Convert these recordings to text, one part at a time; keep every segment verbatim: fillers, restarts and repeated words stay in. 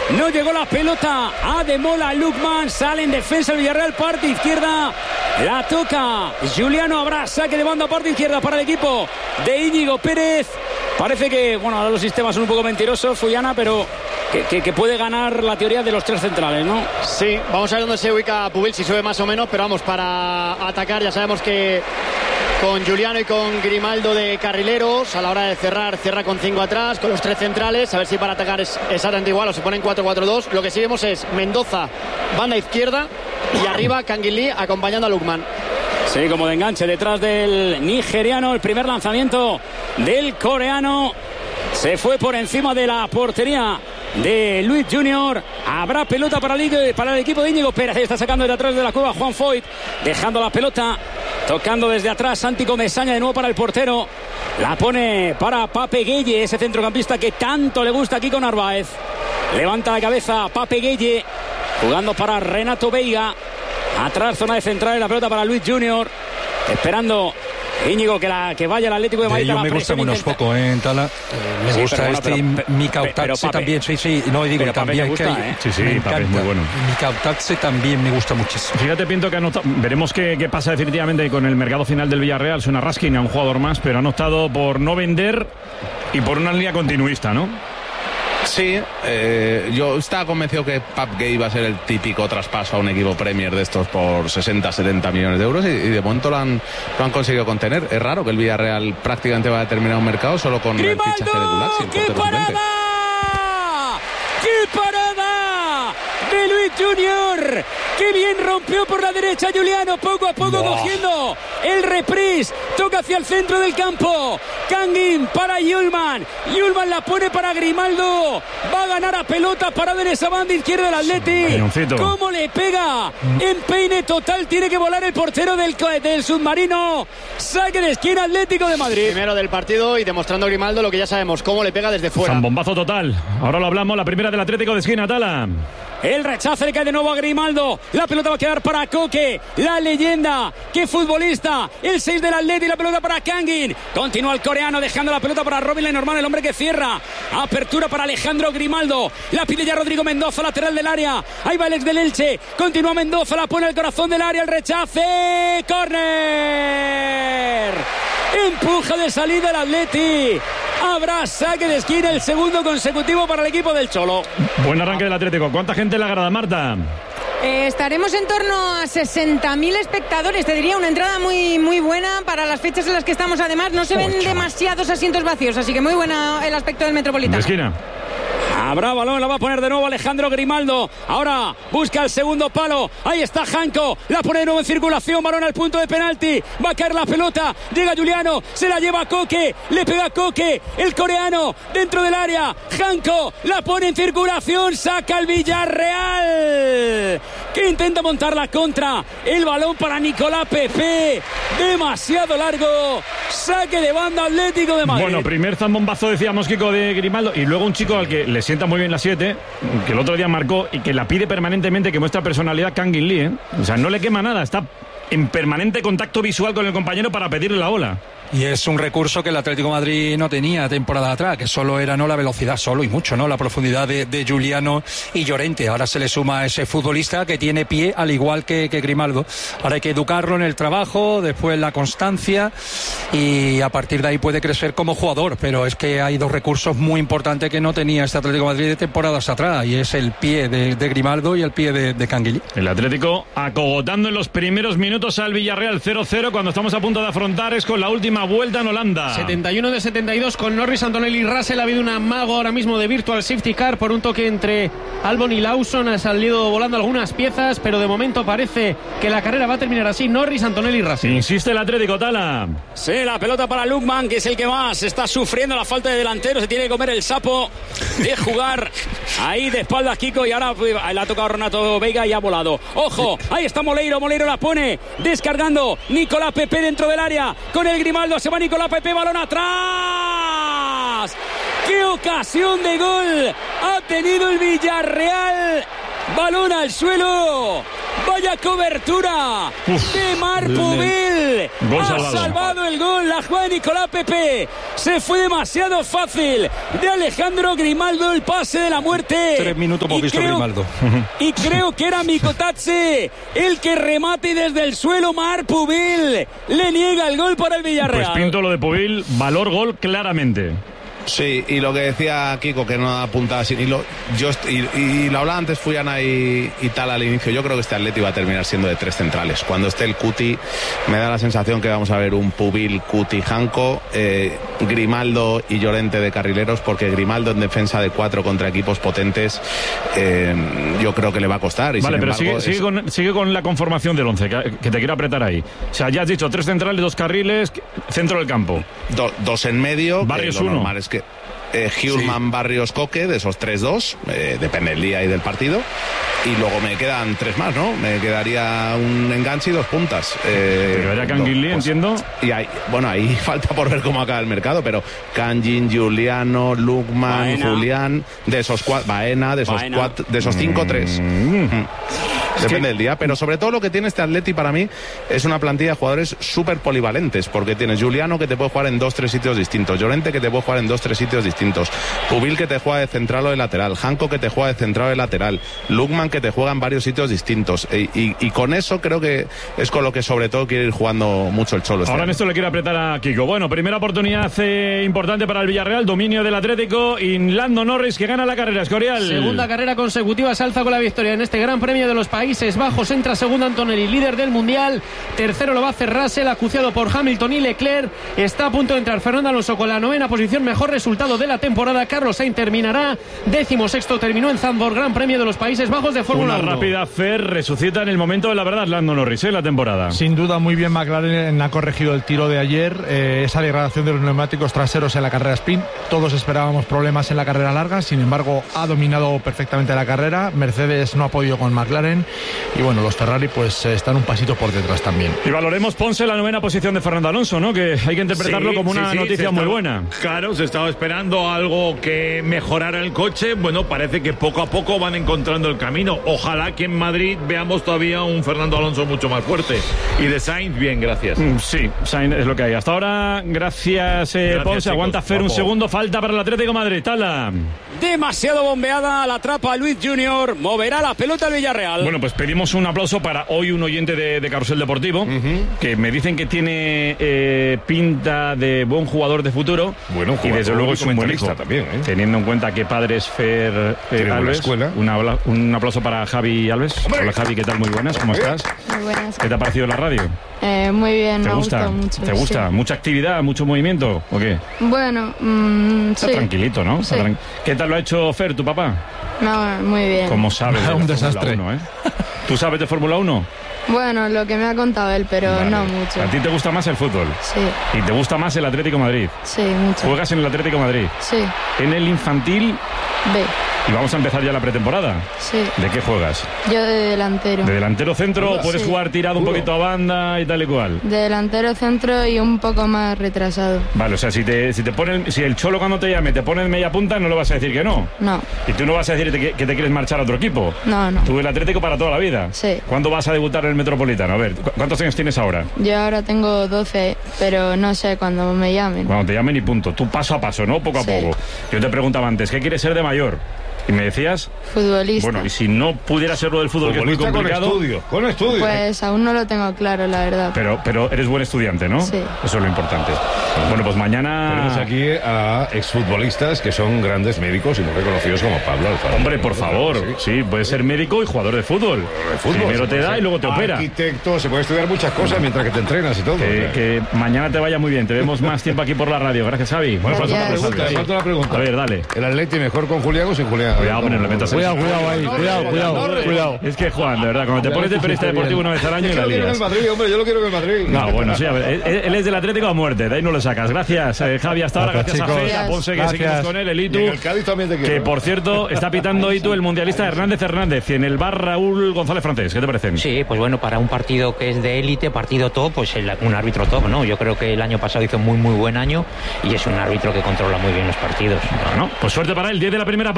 No llegó la pelota a Demola Lukman. Sale en defensa el Villarreal, parte izquierda. La toca Juliano. Habrá saque de banda, parte izquierda para el equipo de Íñigo Pérez. Parece que, bueno, ahora los sistemas son un poco mentirosos, Fullana, pero que, que, que puede ganar la teoría de los tres centrales, ¿no? Sí, vamos a ver dónde se ubica Pubil, si sube más o menos, pero vamos, para atacar ya sabemos que con Juliano y con Grimaldo de carrileros, a la hora de cerrar, cierra con cinco atrás, con los tres centrales, a ver si para atacar es exactamente igual o se ponen cuatro cuatro dos. Lo que sí vemos es Mendoza, banda izquierda, y arriba Canguilí acompañando a Lukman. Sí, como de enganche detrás del nigeriano. El primer lanzamiento del coreano se fue por encima de la portería de Luis Junior. Habrá pelota para el, para el equipo de Íñigo Pérez. Está sacando desde atrás de la cueva Juan Foyt, dejando la pelota, tocando desde atrás Santi Comesaña de nuevo para el portero. La pone para Pape Gueye, ese centrocampista que tanto le gusta aquí con Narváez. Levanta la cabeza Pape Gueye, jugando para Renato Veiga. Atrás, zona de central, la pelota para Luis Junior. Esperando Íñigo que, la, que vaya el Atlético de Madrid. Yo me gusta unos poco, ¿eh, Tala? Eh, me sí, gusta bueno, este pero, Mikautadze también. Sí, sí, no, digo también. Gusta, que, ¿eh? Sí, sí, me Pape es muy bueno. Mikautadze también me gusta muchísimo. Fíjate, Pinto, que ha notado. Veremos qué, qué pasa definitivamente con el mercado final del Villarreal. Suena Raskin a un jugador más, pero han optado por no vender y por una línea continuista, ¿no? Sí, eh, yo estaba convencido que Pape Gueye iba a ser el típico traspaso a un equipo Premier de estos por sesenta, setenta millones de euros y, y de momento lo han, lo han conseguido contener. Es raro que el Villarreal prácticamente va a terminar un mercado solo con ¡Grimaldo! El fichaje de Gulak. ¡Qué parada! ¡Qué parada de Luis Junior! ¡Qué bien rompió por la derecha Juliano! Poco a poco no. cogiendo el reprise. Toca hacia el centro del campo. Kangin para Yulman. Yulman la pone para Grimaldo. Va a ganar a pelota para ver esa banda izquierda del Atleti. ¿Cómo le pega? Empeine total. Tiene que volar el portero del, del submarino. Saque de esquina Atlético de Madrid. Primero del partido y demostrando Grimaldo lo que ya sabemos. Cómo le pega desde fuera. Zambombazo total. Ahora lo hablamos. La primera del Atlético de esquina, Tala. El rechazo le cae de nuevo a Grimaldo. La pelota va a quedar para Coque, la leyenda. ¡Qué futbolista! El seis del Atleti, la pelota para Kangin. Continúa el coreano dejando la pelota para Robin Lenormand, el hombre que cierra. Apertura para Alejandro Grimaldo. La pide ya Rodrigo Mendoza, lateral del área. Ahí va el ex del Elche. Continúa Mendoza, la pone al corazón del área. El rechace. ¡Córner! Empuja de salida el Atleti. Habrá saque de esquina, el segundo consecutivo para el equipo del Cholo. Buen arranque del Atlético. ¿Cuánta gente en la grada, Marta? Eh, estaremos en torno a sesenta mil espectadores. Te diría una entrada muy, muy buena para las fechas en las que estamos. Además, no se ven Ocho. demasiados asientos vacíos, así que muy buena el aspecto del Metropolitano. De esquina. Habrá balón, la va a poner de nuevo Alejandro Grimaldo. Ahora busca el segundo palo. Ahí está Janko. La pone de nuevo en circulación. Balón al punto de penalti. Va a caer la pelota. Llega Juliano. Se la lleva a Coque. Le pega a Coque. El coreano dentro del área. Janko la pone en circulación. Saca el Villarreal, que intenta montar la contra. El balón para Nicolás Pepe. Demasiado largo. Saque de banda Atlético de Madrid. Bueno, primer zambombazo, decíamos, Kiko, de Grimaldo. Y luego un chico al que le sienta muy bien la siete, que el otro día marcó y que la pide permanentemente, que muestra personalidad, Kangin Lee, ¿eh? O sea, no le quema nada, está en permanente contacto visual con el compañero para pedirle la ola. Y es un recurso que el Atlético de Madrid no tenía temporada atrás, que solo era no la velocidad, solo y mucho, ¿no? La profundidad de, de Juliano y Llorente. Ahora se le suma a ese futbolista que tiene pie, al igual que, que Grimaldo. Ahora hay que educarlo en el trabajo, después la constancia, y a partir de ahí puede crecer como jugador. Pero es que hay dos recursos muy importantes que no tenía este Atlético de Madrid de temporadas atrás, y es el pie de, de Grimaldo y el pie de, de Canguilí. El Atlético acogotando en los primeros minutos al Villarreal cero cero, cuando estamos a punto de afrontar es con la última vuelta en Holanda. setenta y uno de setenta y dos con Norris, Antonelli y Russell. Ha habido un amago ahora mismo de Virtual Safety Car por un toque entre Albon y Lawson. Ha salido volando algunas piezas, pero de momento parece que la carrera va a terminar así. Norris, Antonelli y Russell. Insiste el Atlético, Tala. Sí, la pelota para Lukman, que es el que más está sufriendo la falta de delantero. Se tiene que comer el sapo de jugar ahí de espaldas Kiko, y ahora le ha tocado Renato Veiga y ha volado. Ojo, ahí está Moleiro. Moleiro la pone descargando. Nicolás Pepe dentro del área con el Grimaldo. Se va Nicolás Pepe, balón atrás. ¡Qué ocasión de gol ha tenido el Villarreal! Balón al suelo, Vaya cobertura Uf, de Marc Pubil. Ha salvado. salvado el gol la juega Nicolás Pepe. Se fue demasiado fácil de Alejandro Grimaldo el pase de la muerte. Tres minutos hemos visto creo, Grimaldo. Y creo que era Mikotadze el que remate desde el suelo. Marc Pubil le niega el gol para el Villarreal. Pues Pinto, lo de Pubil, valor gol claramente. Sí, y lo que decía Kiko, que no apuntaba así, y lo, yo, y, y lo hablaba antes Fuyana y, y tal al inicio, yo creo que este Atleti va a terminar siendo de tres centrales. Cuando esté el Cuti, me da la sensación que vamos a ver un Pubil, Cuti, Janko, eh, Grimaldo y Llorente de carrileros, porque Grimaldo en defensa de cuatro contra equipos potentes, eh, yo creo que le va a costar. Y vale, sin pero embargo, sigue, es... sigue, con, sigue con la conformación del once, que, que te quiero apretar ahí. O sea, ya has dicho tres centrales, dos carriles, centro del campo. Do, dos en medio, Barrios que lo uno. normal es que Eh, Hjulman, sí. Barrios, Coque, de esos tres dos, eh, depende del día y del partido. Y luego me quedan tres más, ¿no? Me quedaría un enganche y dos puntas. Eh, pero vaya Kangin Lee, pues, entiendo. Y ahí, bueno, ahí falta por ver cómo acaba el mercado, pero Kangin, Giuliano, Lukman, Baena. Julián, de esos cuatro, Baena, de esos Baena. cuatro, de esos cinco, tres. Mm. Mm. Depende que... del día, pero sobre todo lo que tiene este Atleti para mí es una plantilla de jugadores súper polivalentes, porque tienes Giuliano que te puede jugar en dos, tres sitios distintos, Llorente que te puede jugar en dos, tres sitios distintos, Pubil que te juega de central o de lateral, Janko que te juega de central o de lateral, Lukman que te juega en varios sitios distintos, y, y, y con eso creo que es con lo que sobre todo quiere ir jugando mucho el Cholo. Ahora en esto le quiere apretar a Kiko. Bueno, primera oportunidad eh, importante para el Villarreal, dominio del Atlético y Lando Norris que gana la carrera, Escorial. Segunda carrera consecutiva, se alza con la victoria en este Gran Premio de los Países Bajos. Entra segundo Antonelli, líder del Mundial. Tercero lo va a hacer Russell, acuciado por Hamilton y Leclerc. Está a punto de entrar Fernando Alonso con la novena posición, mejor resultado de la temporada. Carlos Sainz terminará décimo sexto, terminó en Zandvoort, Gran Premio de los Países Bajos de Fórmula uno. Una rápida Fer resucita en el momento de la verdad Lando Norris en ¿eh? la temporada. Sin duda, muy bien McLaren ha corregido el tiro de ayer, eh, esa degradación de los neumáticos traseros en la carrera sprint. Todos esperábamos problemas en la carrera larga, sin embargo ha dominado perfectamente la carrera. Mercedes no ha podido con McLaren y bueno, los Ferrari pues están un pasito por detrás también. Y valoremos, Ponce, la novena posición de Fernando Alonso, ¿no? Que hay que interpretarlo sí, como una sí, sí, noticia muy estaba, buena. Claro, se estaba esperando algo que mejorara el coche. Bueno, parece que poco a poco van encontrando el camino. Ojalá que en Madrid veamos todavía un Fernando Alonso mucho más fuerte. Y de Sainz, bien, gracias. Mm, sí, Sainz es lo que hay. Hasta ahora, gracias, eh, gracias Ponce. Chicos, aguanta Fer un segundo. Falta para el Atlético de Madrid. Tala. Demasiado bombeada, la atrapa Luis Junior, moverá la pelota al Villarreal. Bueno, pues pedimos un aplauso para hoy un oyente de, de Carrusel Deportivo, uh-huh. que me dicen que tiene eh, pinta de buen jugador de futuro. Bueno, jugador, y desde luego es un buen hijo también, ¿eh? Teniendo en cuenta que padre es Fer eh, Alves. Escuela. Una, un aplauso para Javi Alves. ¡Hombre! Hola Javi, ¿qué tal? Muy buenas, ¿cómo estás? Muy buenas. ¿Qué te ha parecido la radio? Eh, muy bien, ¿Te me gusta? mucho. ¿Te gusta? Sí. ¿Mucha actividad, mucho movimiento o qué? Bueno, mmm, Está sí. tranquilito, ¿no? Sí. Tran... ¿Qué tal lo ha hecho Fer, tu papá? No, muy bien. ¿Cómo sabes de un la desastre. Fórmula uno, ¿eh? ¿Tú sabes de Fórmula uno? Bueno, lo que me ha contado él, pero vale. no mucho. ¿A ti te gusta más el fútbol? Sí. ¿Y te gusta más el Atlético de Madrid? Sí, mucho. ¿Juegas en el Atlético de Madrid? Sí. ¿En el infantil? B. Y vamos a empezar ya la pretemporada. Sí. ¿De qué juegas? Yo de delantero. ¿De delantero centro o puedes sí. jugar tirado un poquito a banda y tal y cual? De delantero centro y un poco más retrasado. Vale, o sea, si te, si te ponen, si el Cholo cuando te llame te pone en media punta, no le vas a decir que no. No. Y tú no vas a decir que, que te quieres marchar a otro equipo. No, no. Tú el Atlético para toda la vida. Sí. ¿Cuándo vas a debutar en el Metropolitano? A ver, ¿cuántos años tienes ahora? Yo ahora tengo doce, pero no sé cuándo me llamen. Cuando te llamen y punto. Tú paso a paso, ¿no? Poco a sí. poco. Yo te preguntaba antes, ¿qué quieres ser de mayor? Y me decías... Futbolista. Bueno, y si no pudiera ser lo del fútbol, que es muy complicado... con estudio, con estudio. Pues aún no lo tengo claro, la verdad. Pero, pero eres buen estudiante, ¿no? Sí. Eso es lo importante. Bueno, pues mañana... Tenemos aquí a exfutbolistas que son grandes médicos y muy reconocidos como Pablo Alfaro. Hombre, por favor. Sí, sí, puedes ser médico y jugador de fútbol. De fútbol Primero te da y luego te opera. Arquitecto, se puede estudiar muchas cosas mientras que te entrenas y todo. Que, que mañana te vaya muy bien. Te vemos más tiempo aquí por la radio. Gracias, Xavi. Bueno, falta una pregunta, falta una pregunta. A ver, dale. ¿El Atleti mejor con Julián o sin Julián? Cuidado, hombre, no le metas Cuidado, cuidado ahí, cuidado, cuidado, cuidado. Es que, Juan, de verdad, cuando te pones de periodista deportivo una vez al año y la Yo lo quiero en lías. el Madrid, hombre, yo lo quiero en el Madrid. No, bueno, sí, a ver, él, él es del Atlético a muerte, de ahí no lo sacas. Gracias, eh, Javi, hasta ahora. Gracias, Gracias, a Fe, chicos. a Ponce, que Gracias. seguimos con él, el Itu. Y en el Cádiz también te quiero. Que, por cierto, está pitando Itu el mundialista Hernández Hernández. Y en el bar Raúl González Francés. ¿Qué te parecen? Sí, pues bueno, para un partido que es de élite, partido top, pues el, un árbitro top, ¿no? Yo creo que el año pasado hizo muy, muy buen año y es un árbitro que controla muy bien los partidos. Bueno, pues suerte para él. diez de la primera parte, Metro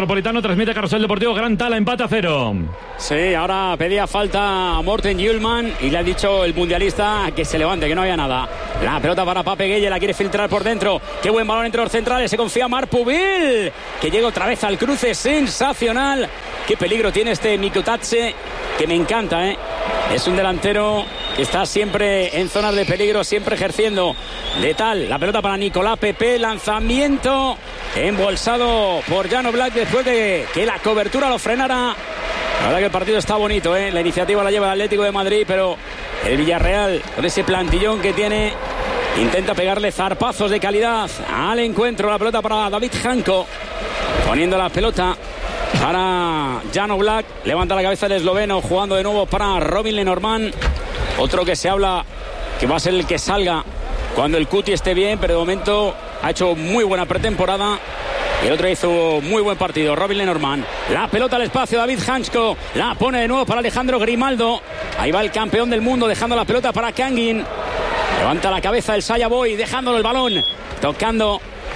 Metropolitano, transmite Carrusel Deportivo, Gran Tala, empate a cero. Sí, ahora pedía falta a Morten Hjulman y le ha dicho el mundialista que se levante, que no había nada. La pelota para Pape Gueye, la quiere filtrar por dentro. Qué buen balón entre los centrales, se confía Marc Pubil, que llega otra vez al cruce, sensacional. Qué peligro tiene este Mikutatse, que me encanta, ¿eh? Es un delantero que está siempre en zonas de peligro, siempre ejerciendo letal. La pelota para Nicolás Pepe, lanzamiento embolsado por Jan Oblak después de que la cobertura lo frenara. La verdad que el partido está bonito, ¿eh? La iniciativa la lleva el Atlético de Madrid, pero el Villarreal, con ese plantillón que tiene, intenta pegarle zarpazos de calidad al encuentro. La pelota para David Janko, poniendo la pelota para Jan Oblak. Levanta la cabeza el esloveno, jugando de nuevo para Robin Lenormand. Otro que se habla que va a ser el que salga cuando el Cuti esté bien, pero de momento ha hecho muy buena pretemporada. Y el otro hizo muy buen partido, Robin Lenormand. La pelota al espacio, David Hansko. La pone de nuevo para Alejandro Grimaldo. Ahí va el campeón del mundo, dejando la pelota para Kangin. Levanta la cabeza el Saya Boy, dejándolo el balón. Tocando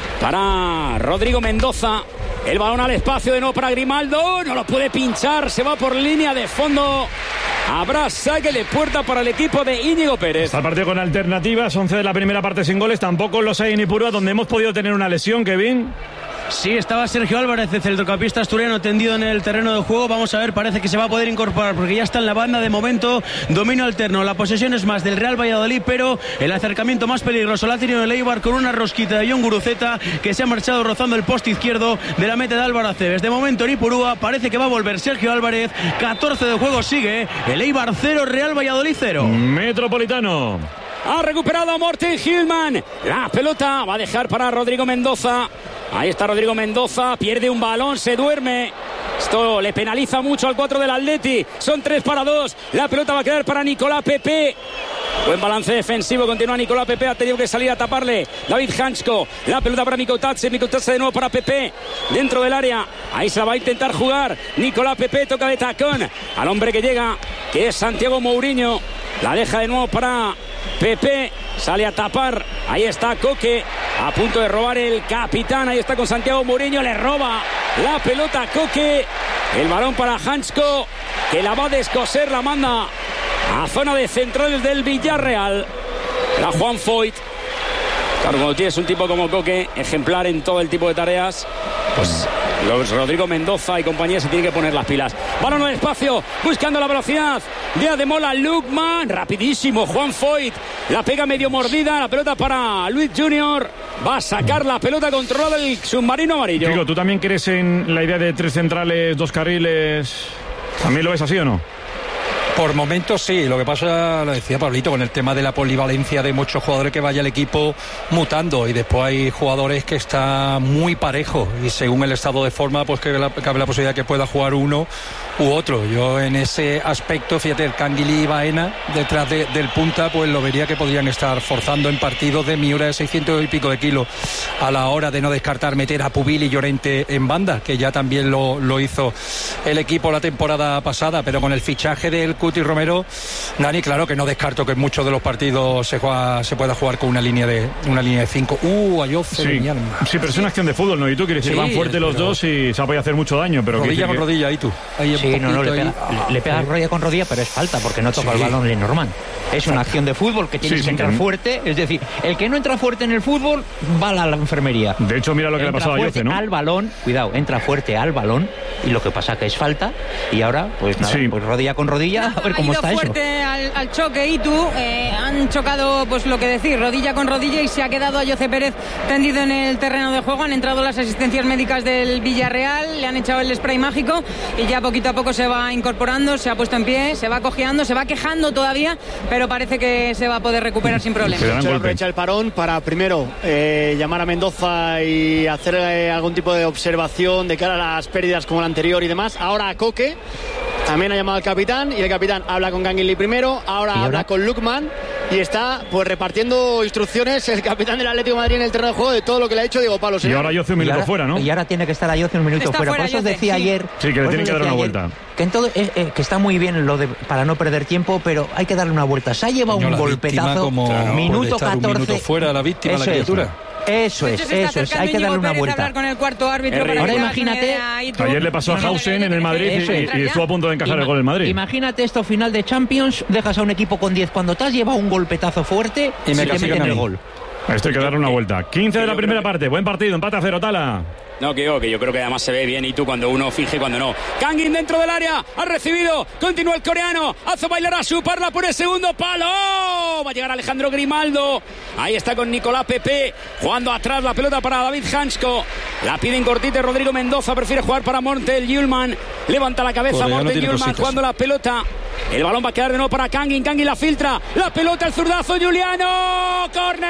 para Rodrigo Mendoza. El balón al espacio de nuevo para Grimaldo. No lo puede pinchar, se va por línea de fondo. Habrá saque de puerta para el equipo de Íñigo Pérez. Está el partido con alternativas, once de la primera parte sin goles. Tampoco los hay en Ipurúa, donde hemos podido tener una lesión, Kevin. Sí, estaba Sergio Álvarez, el centrocampista asturiano, tendido en el terreno de juego. Vamos a ver, parece que se va a poder incorporar porque ya está en la banda. De momento, dominio alterno. La posesión es más del Real Valladolid, pero el acercamiento más peligroso la ha tenido el Eibar con una rosquita de Jon Guruceta, que se ha marchado rozando el poste izquierdo de la meta de Álvaro Aceves. De momento en Ipurúa parece que va a volver Sergio Álvarez. catorce de juego sigue. El Eibar cero, Real Valladolid cero. Metropolitano. Ha recuperado a Morten Hjulman. La pelota va a dejar para Rodrigo Mendoza. Ahí está Rodrigo Mendoza. Pierde un balón, se duerme. Esto le penaliza mucho al cuatro del Atleti. Son tres para dos. La pelota va a quedar para Nicolás Pepe. Buen balance defensivo. Continúa Nicolás Pepe. Ha tenido que salir a taparle David Hansko. La pelota para Mikutatse. Mikutatse de nuevo para Pepe. Dentro del área. Ahí se la va a intentar jugar Nicolás Pepe. Toca de tacón al hombre que llega, que es Santiago Mourinho. La deja de nuevo para Pepe. Sale a tapar. Ahí está Coque. A punto de robar el capitán. Ahí está con Santiago Mourinho. Le roba la pelota a Coque. El balón para Hansko, que la va a descoser. La manda a zona de centrales del Villarreal. La Juan Foyt. Claro, cuando tienes un tipo como Coque, ejemplar en todo el tipo de tareas, pues los Rodrigo Mendoza y compañía se tienen que poner las pilas. Balón al espacio, buscando la velocidad de Ademola Lookman. Rapidísimo Juan Foyt. La pega medio mordida. La pelota para Luis Junior. Va a sacar la pelota controlada el submarino amarillo. Digo, ¿tú también crees en la idea de tres centrales, dos carriles? ¿También lo ves así o no? Por momentos sí, lo que pasa, lo decía Pablito, con el tema de la polivalencia de muchos jugadores, que vaya el equipo mutando, y después hay jugadores que están muy parejos y según el estado de forma, pues que la, cabe la posibilidad que pueda jugar uno u otro. Yo en ese aspecto, fíjate, el Canguilí y Baena detrás de, del punta, pues lo vería que podrían estar forzando en partidos de Miura de seiscientos y pico de kilos, a la hora de no descartar meter a Pubil y Llorente en banda, que ya también lo, lo hizo el equipo la temporada pasada. Pero con el fichaje del Cuti Romero, Dani, claro que no descarto que en muchos de los partidos se juega, se pueda jugar con una línea de una línea de cinco. Uh, Ayoce, sí, mi alma. Sí, pero es una acción de fútbol, ¿no? Y tú quieres decir, sí, van fuertes los dos y se puede hacer mucho daño, pero rodilla con que... rodilla, ahí tú. Ahí sí, no, no, le pega, ahí. le pega rodilla con rodilla, pero es falta porque no toca sí. el balón Lenormand. Es una acción de fútbol que tienes sí, que entrar sí. fuerte, es decir, el que no entra fuerte en el fútbol va a la enfermería. De hecho, mira lo que entra le ha pasado a Ayoce, ¿no? Al balón, cuidado, entra fuerte al balón y lo que pasa que es falta y ahora, pues nada, sí. pues rodilla con rodilla, a ver cómo está eso. Al, al choque y tú eh, han chocado, pues lo que decir, rodilla con rodilla, y se ha quedado Ayoce Pérez tendido en el terreno de juego. Han entrado las asistencias médicas del Villarreal, le han echado el spray mágico y ya poquito a poco se va incorporando, se ha puesto en pie, se va cojeando, se va quejando todavía, pero parece que se va a poder recuperar sin problemas. Se aprovecha el parón para primero eh, llamar a Mendoza y hacer eh, algún tipo de observación de cara a las pérdidas como la anterior y demás. Ahora a Coque también ha llamado al capitán y el capitán habla con Canguilí primero, ahora, ahora habla con Lookman y está pues repartiendo instrucciones el capitán del Atlético de Madrid en el terreno de juego de todo lo que le ha hecho Diego Pablo. Y ahora Ayoce un minuto ahora, fuera, ¿no? Y ahora tiene que estar Ayoce un minuto está fuera. fuera. Por eso os decía sí. ayer. Sí, que le tienen que dar una ayer, vuelta. Que, en todo, eh, eh, que está muy bien lo de para no perder tiempo, pero hay que darle una vuelta. Se ha llevado no, un golpetazo. Como, claro, minuto catorce. Un minuto fuera la víctima, la criatura. Es. Eso es, eso es, hay que darle una vuelta. Hablar con el cuarto árbitro para Ahora que imagínate. Ayer le pasó a Hausen en el Madrid y, y estuvo a punto de encajar Ima- el gol en Madrid. Imagínate esto, final de Champions, dejas a un equipo con diez cuando te has llevado un golpetazo fuerte y, Y me te castigan meten a el mí. gol. Esto hay que darle una vuelta. quince de la primera parte, buen partido, empate a cero, Tala. No, que yo, que yo creo que además se ve bien y tú cuando uno finge y cuando no. Kangin dentro del área, ha recibido, continúa el coreano, hace bailar a su parla por el segundo palo. Va a llegar Alejandro Grimaldo. Ahí está con Nicolás Pepe, jugando atrás la pelota para David Hansko. La pide en cortite Rodrigo Mendoza, prefiere jugar para Mortel Yulman. Levanta la cabeza Coreano Mortel tiene Yulman cositas. jugando la pelota. El balón va a quedar de nuevo para Kangin. Kangin la filtra. La pelota, el zurdazo, Juliano.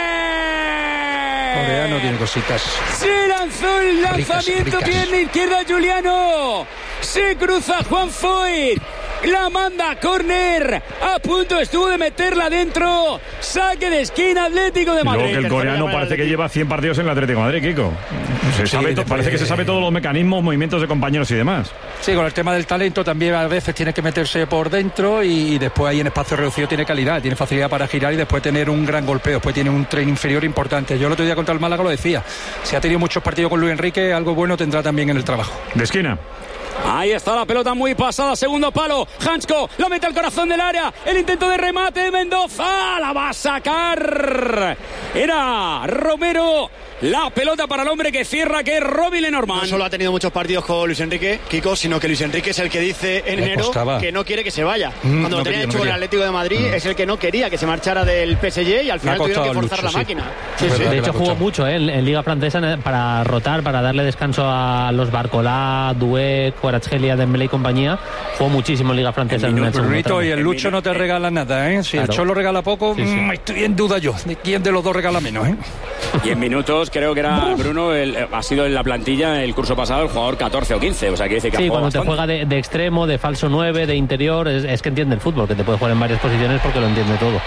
¡Córner! Coreano tiene cositas. Se lanzó el lanzamiento, ricas. pierna izquierda Juliano. Se cruza Juan Foyt. La manda a córner. A punto estuvo de meterla dentro. Saque de esquina Atlético de Y luego Madrid. que el coreano parece que lleva cien partidos en el Atlético de Madrid, Kiko. Se sabe to- parece que se sabe todos los mecanismos, movimientos de compañeros y demás. Sí, con el tema del talento también a veces tiene que meterse por dentro y después ahí en espacio reducido tiene calidad, tiene facilidad para girar y después tener un gran golpeo, después tiene un tren inferior importante. Yo el otro día contra el Málaga lo decía, si ha tenido muchos partidos con Luis Enrique, algo bueno tendrá también en el trabajo. De esquina. Ahí está la pelota muy pasada, segundo palo. Hansko lo mete al corazón del área. El intento de remate de Mendoza. La va a sacar. Era Romero. La pelota para el hombre que cierra, que es Robbie Lenormand. No solo ha tenido muchos partidos con Luis Enrique, Kiko, sino que Luis Enrique es el que dice en Le enero costaba. que no quiere que se vaya. Mm, Cuando no lo tenía quería, hecho no con el quería. Atlético de Madrid, Mm. es el que no quería que se marchara del P S G y al final tuvieron que forzar la máquina. Sí, sí. De hecho, jugó mucho ¿eh? en, en Liga Francesa para rotar, para darle descanso a los Barcolá, Doué, Kvaratskhelia, Dembélé y compañía. Jugó muchísimo en Liga Francesa. En el segundo Rito tramo. y el Lucho no te regala nada, ¿eh? Si Claro. el Cholo regala poco, Sí, sí. mm, estoy en duda yo de quién de los dos regala menos, ¿eh? Y en minutos creo que era Bruno, el, ha sido en la plantilla el curso pasado el jugador catorce o quince. O sea, que dice que ha Sí, jugado cuando te bastante. juega de, de extremo, de falso nueve, de interior, es, es que entiende el fútbol, que te puede jugar en varias posiciones porque lo entiende todo.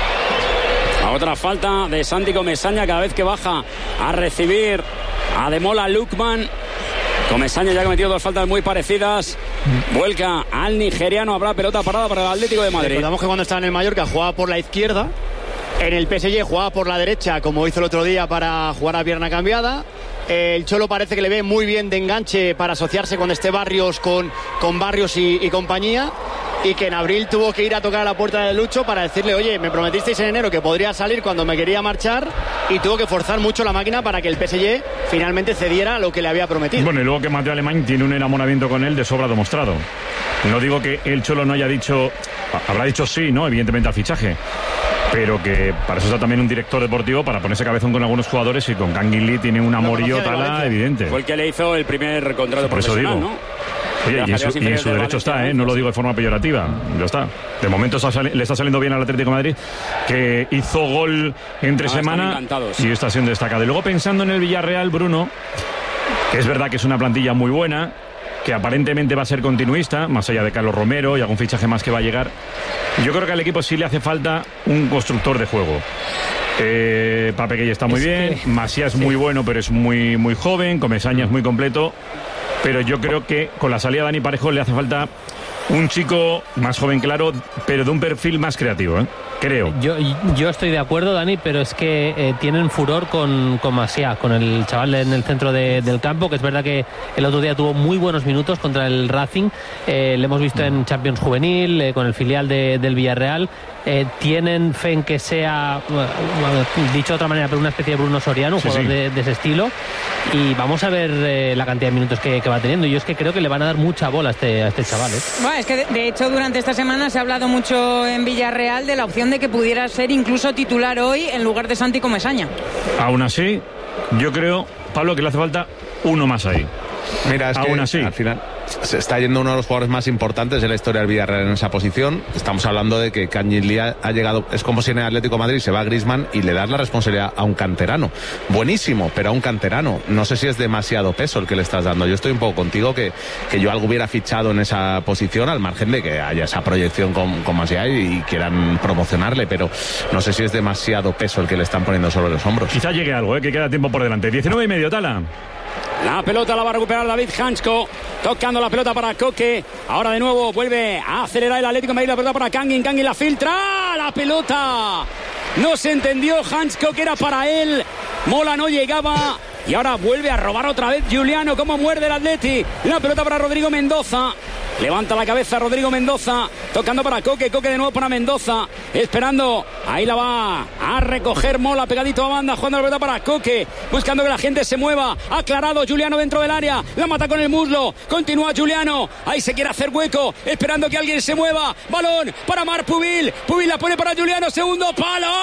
A otra falta de Santi Comesaña cada vez que baja a recibir a Demola Lukman. Comesaña ya ha cometido dos faltas muy parecidas. Vuelca al nigeriano. Habrá pelota parada para el Atlético de Madrid. Recordamos que cuando estaba en el Mallorca jugaba por la izquierda. En el P S G jugaba por la derecha, como hizo el otro día para jugar a pierna cambiada. El Cholo parece que le ve muy bien de enganche para asociarse con este Barrios, con, con Barrios y, y compañía. Y que en abril tuvo que ir a tocar a la puerta de Lucho para decirle, oye, me prometisteis en enero que podría salir cuando me quería marchar, y tuvo que forzar mucho la máquina para que el P S G finalmente cediera lo que le había prometido. Bueno, y luego que Mateo Alemán tiene un enamoramiento con él de sobra demostrado. No digo que el Cholo no haya dicho, habrá dicho sí, ¿no? Evidentemente al fichaje. Pero que para eso está también un director deportivo, para ponerse cabezón con algunos jugadores, y con Kangin Lee tiene un amorío tala evidente. Fue el que le hizo el primer contrato Por eso profesional, digo. ¿no? Oye, y en su, y en su derecho está, ¿eh? No lo digo de forma peyorativa, ya está. De momento está sali- le está saliendo bien al Atlético de Madrid, que hizo gol entre Ah, están semana encantados. y está siendo destacado. Y luego pensando en el Villarreal, Bruno, que es verdad que es una plantilla muy buena, que aparentemente va a ser continuista, más allá de Carlos Romero y algún fichaje más que va a llegar. Yo creo que al equipo sí le hace falta un constructor de juego. Eh, Pape Gueye está muy Es bien, que- Masías muy bueno, pero es muy, muy joven, Comesaña es muy completo. Pero yo creo que con la salida de Dani Parejo le hace falta un chico más joven, claro, pero de un perfil más creativo, ¿eh? Creo. Yo, yo estoy de acuerdo, Dani, pero es que eh, tienen furor con, con Masia, con el chaval en el centro de- del campo, que es verdad que el otro día tuvo muy buenos minutos contra el Racing. Eh, le hemos visto en Champions Juvenil, eh, con el filial de- del Villarreal. Eh, tienen fe en que sea, bueno, dicho de otra manera, pero una especie de Bruno Soriano, un Sí, jugador sí. De, de ese estilo. Y vamos a ver eh, la cantidad de minutos que, que va teniendo. Yo es que creo que le van a dar mucha bola a este, a este chaval. ¿eh? Bueno, es que de, de hecho durante esta semana se ha hablado mucho en Villarreal de la opción de que pudiera ser incluso titular hoy en lugar de Santi Comesaña. Aún así, yo creo, Pablo, que le hace falta uno más ahí. Mira, es Aún que así. al final se está yendo uno de los jugadores más importantes de la historia del Villarreal en esa posición. Estamos hablando de que Kangin Lee ha, ha llegado, es como si en el Atlético de Madrid se va Griezmann y le das la responsabilidad a un canterano. Buenísimo, pero a un canterano. No sé si es demasiado peso el que le estás dando. Yo estoy un poco contigo que, que yo algo hubiera fichado en esa posición, al margen de que haya esa proyección con, con Masia y, y quieran promocionarle, pero no sé si es demasiado peso el que le están poniendo sobre los hombros. Quizá llegue algo, ¿eh? Que queda tiempo por delante. diecinueve y medio, Tala. La pelota la va a recuperar David Hansko, tocando la pelota para Coque. Ahora de nuevo vuelve a acelerar el Atlético de Madrid. La pelota para Kangin. Kangin la filtra. La pelota no se entendió. Hansko que era para él. Mola no llegaba. Y ahora vuelve a robar otra vez Giuliano. Como muerde el Atleti. La pelota para Rodrigo Mendoza. Levanta la cabeza Rodrigo Mendoza. Tocando para Coque. Coque de nuevo para Mendoza. Esperando. Ahí la va a recoger Mola. Pegadito a banda. Jugando la pelota para Coque. Buscando que la gente se mueva. Aclarado Giuliano dentro del área. La mata con el muslo. Continúa Giuliano. Ahí se quiere hacer hueco. Esperando que alguien se mueva. Balón para Marc Pubil. Pubil la pone para Giuliano. Segundo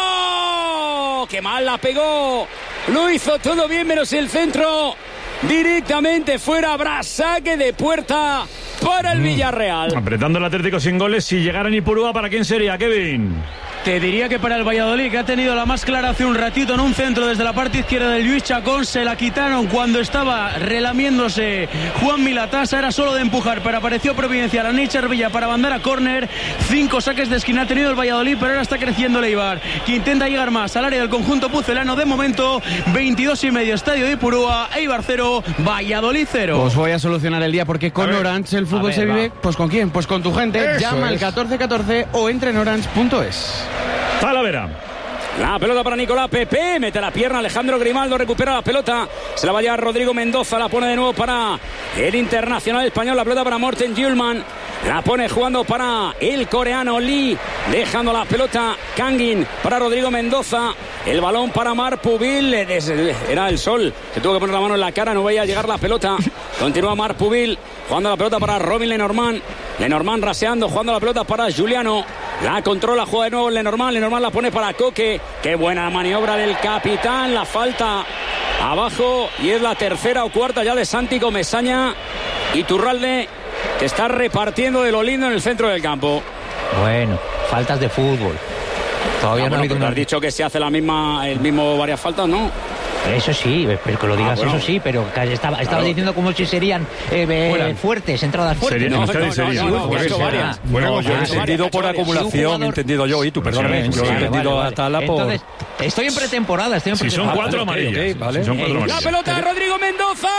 palo. Qué mal la pegó. Lo hizo todo bien menos el centro. Directamente fuera. Habrá saque de puerta para el Villarreal. Apretando el Atlético sin goles. Si llegaran Ipurúa, ¿para quién sería, Kevin? Te diría que para el Valladolid, que ha tenido la más clara hace un ratito en un centro desde la parte izquierda de Luis Chacón. Se la quitaron cuando estaba relamiéndose Juan Milatasa. Era solo de empujar, pero apareció providencial a Neicher Villa para mandar a córner. Cinco saques de esquina ha tenido el Valladolid, pero ahora está creciendo el Eibar, que intenta llegar más al área del conjunto pucelano. De momento, veintidós y medio, estadio de Ipurúa. Eibar cero, Valladolid cero. Os voy a solucionar el día, porque con Orange el fútbol ver, se vive. va. Pues ¿con quién? Pues con tu gente. Eso Llama es. al catorce catorce o entra en orange punto es. Talavera. La pelota para Nicolás Pepe, mete la pierna Alejandro Grimaldo, recupera la pelota, se la va a llevar Rodrigo Mendoza, la pone de nuevo para el internacional español, la pelota para Morten Hjulman, la pone jugando para el coreano Lee, dejando la pelota Kangin para Rodrigo Mendoza, el balón para Marc Pubil, era el sol, se tuvo que poner la mano en la cara, no veía llegar la pelota, continúa Marc Pubil, jugando la pelota para Robin Lenormand, Lenormand raseando, jugando la pelota para Giuliano, la controla, juega de nuevo Lenormand, Lenormand la pone para Coque, qué buena maniobra del capitán, la falta abajo y es la tercera o cuarta ya de Santi Comesaña. Iturralde que está repartiendo de lo lindo en el centro del campo. Bueno, faltas de fútbol. Todavía Ah, no bueno, ha habido pero una... has dicho que se hace la misma, el mismo varias faltas, ¿no? Eso sí, pero que lo digas, Ah, bueno. eso sí, pero que estaba, estaba Claro. diciendo como si serían eh, eh, Fuera. fuertes, entradas fuertes. Sería- en Euskadi sería. sí, Bueno, que ha hecho sí, varias. Bueno, No, yo he varias, entendido varias, por varias. acumulación, Sí, un jugador- he entendido yo, y tú, perdóname, Sí, yo he sí, entendido vale, a vale. Tala por... Entonces, estoy en pretemporada, estoy en Si son pretemporada. cuatro ok, amarillas. ok, vale. Si son cuatro Eh, La amarillas. pelota de Rodrigo Mendoza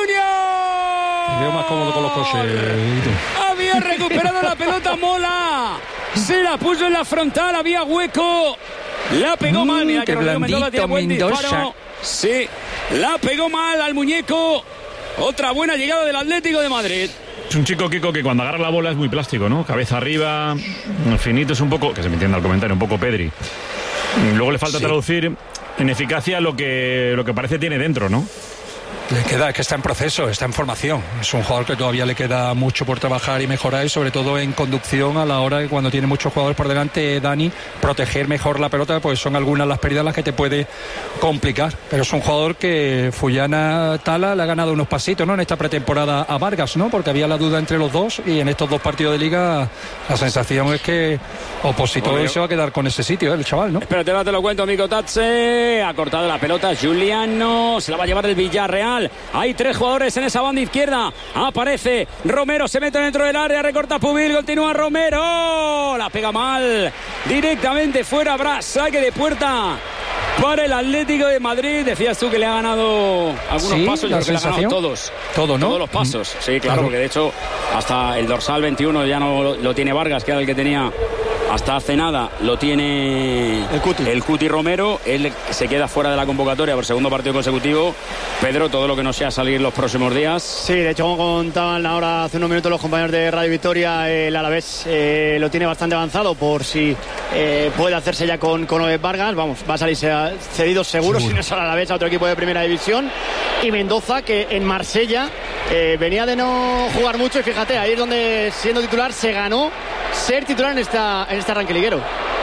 Junior. Veo más cómodo con los coches. Había recuperado la pelota Mola. Se la puso en la frontal, había hueco. La pegó Mm, mal, mira qué que Rodrigo Mendoza blandito, tiene buen Mendoza. disparo. Sí, la pegó mal al muñeco. Otra buena llegada del Atlético de Madrid. Es un chico, Kiko, que cuando agarra la bola es muy plástico, ¿no? Cabeza arriba, finito, es un poco, que se me entienda el comentario, un poco Pedri. Luego le falta Sí. traducir en eficacia lo que, lo que parece tiene dentro, ¿no? Le queda, es que está en proceso, está en formación. Es un jugador que todavía le queda mucho por trabajar y mejorar, y sobre todo en conducción a la hora de cuando tiene muchos jugadores por delante, Dani, proteger mejor la pelota, pues son algunas las pérdidas las que te puede complicar. Pero es un jugador que Fullana Tala le ha ganado unos pasitos, ¿no? En esta pretemporada a Vargas, ¿no? Porque había la duda entre los dos, y en estos dos partidos de liga la sensación es que Opositor Bueno, se va a quedar con ese sitio, ¿eh? El chaval, ¿no? Espérate, ahora te lo cuento, Mico Tatse. Ha cortado la pelota Giuliano. Se la va a llevar el Villarreal. Hay tres jugadores en esa banda izquierda. Aparece Romero, se mete dentro del área. Recorta Pubil, continúa Romero. La pega mal. Directamente fuera. Habrá saque de puerta para el Atlético de Madrid. Decías tú que le ha ganado algunos Sí, pasos. Yo la creo que le ha ganado sensación. todos. Todo, ¿no? Todos los pasos. Sí, claro, Claro. porque de hecho hasta el dorsal veintiuno ya no lo, lo tiene Vargas, que era el que tenía hasta hace nada. Lo tiene El Cuti. el Cuti Romero. Él se queda fuera de la convocatoria por segundo partido consecutivo. Pedro, todo lo que no sea salir los próximos días. Sí, de hecho, como contaban ahora hace unos minutos los compañeros de Radio Victoria, el Alavés eh, lo tiene bastante avanzado por si eh, puede hacerse ya con, con Oed Vargas. Vamos, va a salirse a- cedido seguro, si no es al Alavés, a otro equipo de primera división. Y Mendoza, que en Marsella eh, venía de no jugar mucho, y fíjate, ahí es donde, siendo titular, se ganó ser titular en, esta, en este arranque liguero.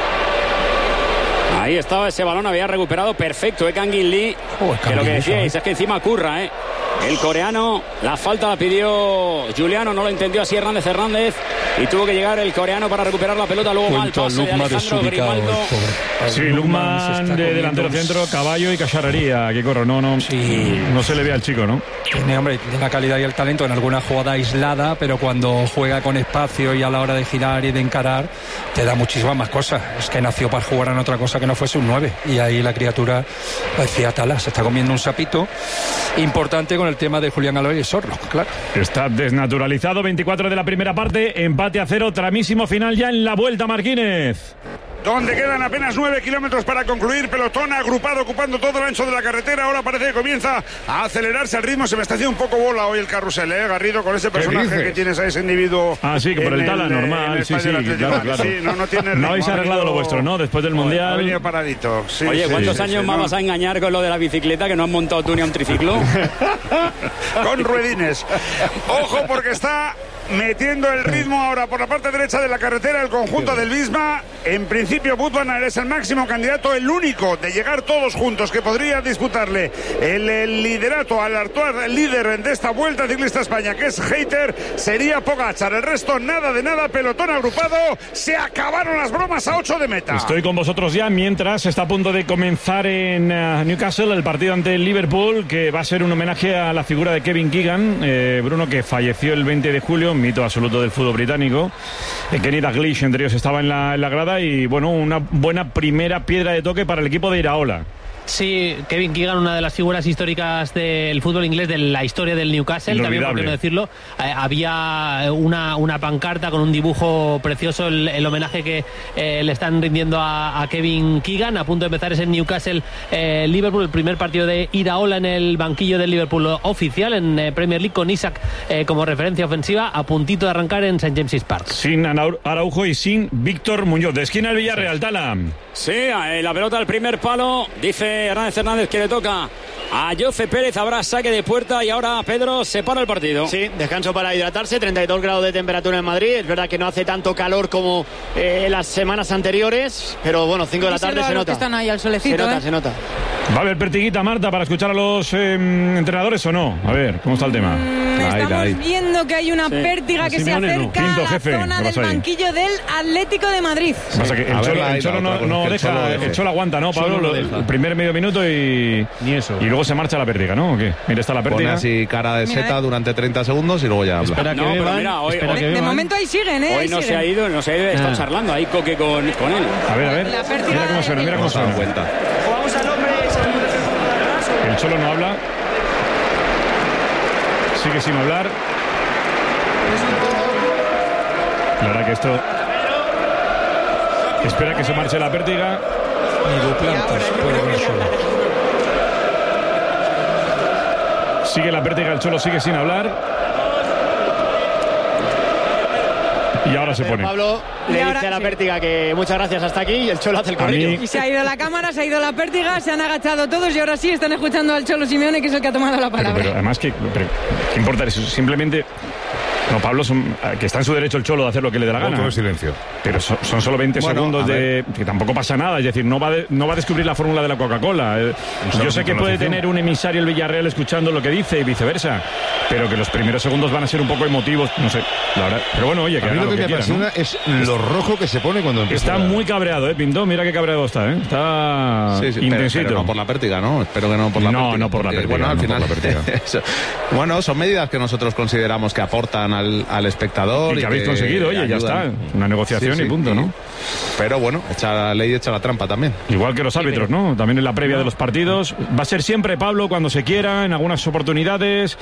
Ahí estaba ese balón, había recuperado perfecto, ¿eh? Kangin Lee. Joder, Que lo Kangin que Lee, decíais ¿sabes? es que encima curra, ¿eh? El coreano, la falta la pidió Giuliano, no lo entendió así Hernández Hernández. Y tuvo que llegar el coreano para recuperar la pelota. Luego mal Cuento a pase de Lukman Alejandro desubicado, el Grimaldo. pobre. Sí, se Lukman está de comiendo delantero un- centro, Caballo y Cacharrería. Que corro, no, no, Sí. no se le ve al chico, ¿no? Tiene, hombre, tiene la calidad y el talento en alguna jugada aislada, pero cuando juega con espacio y a la hora de girar y de encarar, te da muchísimas más cosas. Es que nació para jugar en otra cosa que no fuese un nueve. Y ahí la criatura, lo decía Tala, se está comiendo un sapito importante con el tema de Julián Aloy y Sorlo, claro. Está desnaturalizado. veinticuatro de la primera parte, empate a cero, tramísimo final ya en la vuelta, Marquínez. donde quedan apenas nueve kilómetros para concluir. Pelotón agrupado ocupando todo el ancho de la carretera. Ahora parece que comienza a acelerarse el ritmo. Se me está haciendo un poco bola hoy el carrusel, ¿eh, Garrido? Con ese personaje que tienes a ese individuo. Ah, sí, que por el Tala, normal. Sí, sí, claro, claro. Sí, no, no, tiene no habéis arreglado venido... lo vuestro, ¿no? Después del Mundial. Ha venido paradito. Sí, Oye, ¿cuántos sí, años sí, vamos no. a engañar con lo de la bicicleta que no han montado tú ni a un triciclo? Con ruedines. Ojo, porque está metiendo el ritmo ahora por la parte derecha de la carretera el conjunto del Visma. En principio Wout van Aert es el máximo candidato, el único de llegar todos juntos que podría disputarle el, el liderato al actual líder de esta Vuelta Ciclista España, que es Hayter, sería Pogačar. El resto nada de nada, pelotón agrupado. Se acabaron las bromas a ocho de meta. Estoy con vosotros ya mientras está a punto de comenzar en uh, Newcastle el partido ante el Liverpool, que va a ser un homenaje a la figura de Kevin Keegan, eh, Bruno, que falleció el veinte de julio, mito absoluto del fútbol británico. eh, Kenny Dalglish entre ellos estaba en la, en la grada y bueno, una buena primera piedra de toque para el equipo de Iraola. Sí, Kevin Keegan, una de las figuras históricas del fútbol inglés, de la historia del Newcastle, también, por qué no decirlo. Eh, había una, una pancarta con un dibujo precioso, el, el homenaje que eh, le están rindiendo a, a Kevin Keegan. A punto de empezar ese Newcastle eh, Liverpool, el primer partido de Iraola en el banquillo del Liverpool oficial en eh, Premier League, con Isaac eh, como referencia ofensiva, a puntito de arrancar en Saint James's Park. Sin Araujo y sin Víctor Muñoz. De esquina el Villarreal, Tala. Sí, eh, la pelota al primer palo, dice Hernández Hernández que le toca a Jose Pérez. Habrá saque de puerta y ahora Pedro se para el partido. Sí, descanso para hidratarse. treinta y dos grados de temperatura en Madrid. Es verdad que no hace tanto calor como eh, las semanas anteriores, pero bueno, cinco de la tarde se nota. Que están ahí al solecito, se nota, ¿eh? se nota. ¿Va a haber pertiguita, Marta, para escuchar a los eh, entrenadores o no? A ver, ¿cómo está el tema? Mm, estamos ahí, ahí. viendo que hay una sí. pértiga que Simeone, se acerca no. Quinto, a la jefe, zona del banquillo del Atlético de Madrid. Sí. Pasa que el, Cholo, ver, el Cholo no, no deja, el Cholo, el Cholo aguanta, ¿no, Pablo? Lo, el primer medio minuto y ni eso. Y luego se marcha la pértiga, ¿no? ¿O qué? Mira, está la pértiga. Pone así cara de seta durante treinta segundos y luego ya habla. Espera que no, pero mira, hoy, espera hoy, que de momento ahí siguen, ¿eh? Hoy no siguen. se ha ido, no se ha ido, está ah. charlando ahí Coque con, con él. A ver, a ver. Mira cómo suena, mira cómo suena. Cuenta. Jugamos al hombre. El Cholo no habla. Sigue sin hablar. La verdad que esto... Espera que se marche la pértiga. Ni Duplantis puede ver solo. Sigue la pértiga, el Cholo sigue sin hablar. Y ahora se pone. Pablo le ahora, dice a la pértiga que muchas gracias, hasta aquí, y el Cholo hace el corrillo. Y se ha ido la cámara, se ha ido la pértiga, se han agachado todos y ahora sí están escuchando al Cholo Simeone, que es el que ha tomado la palabra. Pero, pero además, ¿qué, pero, ¿qué importa eso? Simplemente... No, Pablo, son, que está en su derecho el Cholo de hacer lo que le dé la gana. Voto de silencio. Pero son, son solo veinte bueno, segundos de... Que tampoco pasa nada. Es decir, no va, de, no va a descubrir la fórmula de la Coca-Cola. Eh, yo sé que puede tener un emisario el Villarreal escuchando lo que dice y viceversa. Pero que los primeros segundos van a ser un poco emotivos. No sé, la verdad. Pero bueno, oye, que a mí lo que, que me quiera, apasiona, ¿no? Es lo rojo que se pone cuando empieza. Está muy cabreado, ¿eh, Pinto? Mira qué cabreado está, ¿eh? Está sí, sí, intensito. Pero, pero no por la pértiga, ¿no? Espero que no por la no, pértiga. No, no por la pértiga. Bueno, al no final... por la pértiga. Bueno, son medidas que nosotros consideramos que aportan al, al espectador. Y que y habéis que conseguido, oye, ayudan. Ya está. Una negociación sí, sí, y punto, y, ¿no? Pero bueno, echa la ley, echa la trampa también. Igual que los árbitros, ¿no? También en la previa no. de los partidos. Va a ser siempre, Pablo, cuando se quiera, en algunas oportunidades.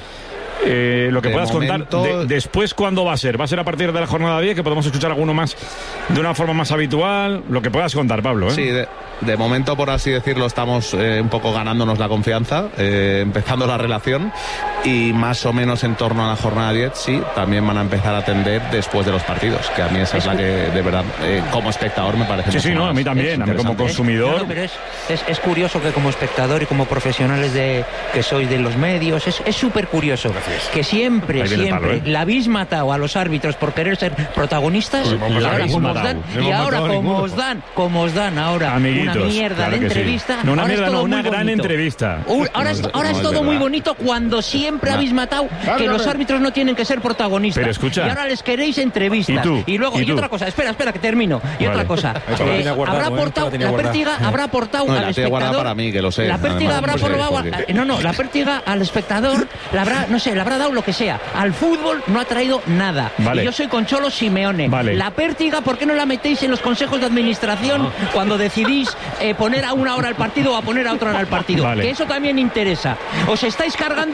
Eh, lo que de puedas momento... contar de, después, ¿cuándo va a ser? ¿Va a ser a partir de la jornada diez, que podemos escuchar alguno más de una forma más habitual? Lo que puedas contar, Pablo, ¿eh? Sí, de, de momento, por así decirlo, estamos eh, un poco ganándonos la confianza, eh, empezando la relación, y más o menos en torno a la jornada diez, sí, también van a empezar a atender después de los partidos, que a mí esa es, es la que, de verdad, eh, como espectador me parece Sí, sí, no, a mí también, a mí como consumidor. Es, no, no, pero es, es, es curioso que como espectador y como profesionales de que sois de los medios, es súper curioso. Gracias. Que siempre, siempre palo, ¿eh? la habéis matado a los árbitros por querer ser protagonistas, pues y ahora como os dan, y ahora como os dan, como os dan ahora Amiguitos, una mierda claro de entrevista. Sí. No, una ahora mierda, es todo no, una muy gran bonito. entrevista. Uh, ahora es, ahora no, es todo muy bonito cuando siempre no. habéis matado claro, que los árbitros no tienen que ser protagonistas. Pero escucha. Y ahora les queréis entrevistas. ¿Y tú? Y luego, ¿Y, y otra cosa, espera, espera, que termino. Y vale. otra cosa. Eh, habrá aportado, ¿eh? la pértiga habrá aportado no, al espectador. Para mí, que lo sé. La pértiga habrá probado. No, no, la pértiga al espectador, la habrá, no sé, le habrá dado lo que sea. Al fútbol no ha traído nada. Vale. Y yo soy con Cholo Simeone. Vale. La pértiga, ¿por qué no la metéis en los consejos de administración no. cuando decidís eh, poner a una hora el partido o a poner a otra hora el partido? Vale. Que eso también interesa. Os estáis cargando el fútbol.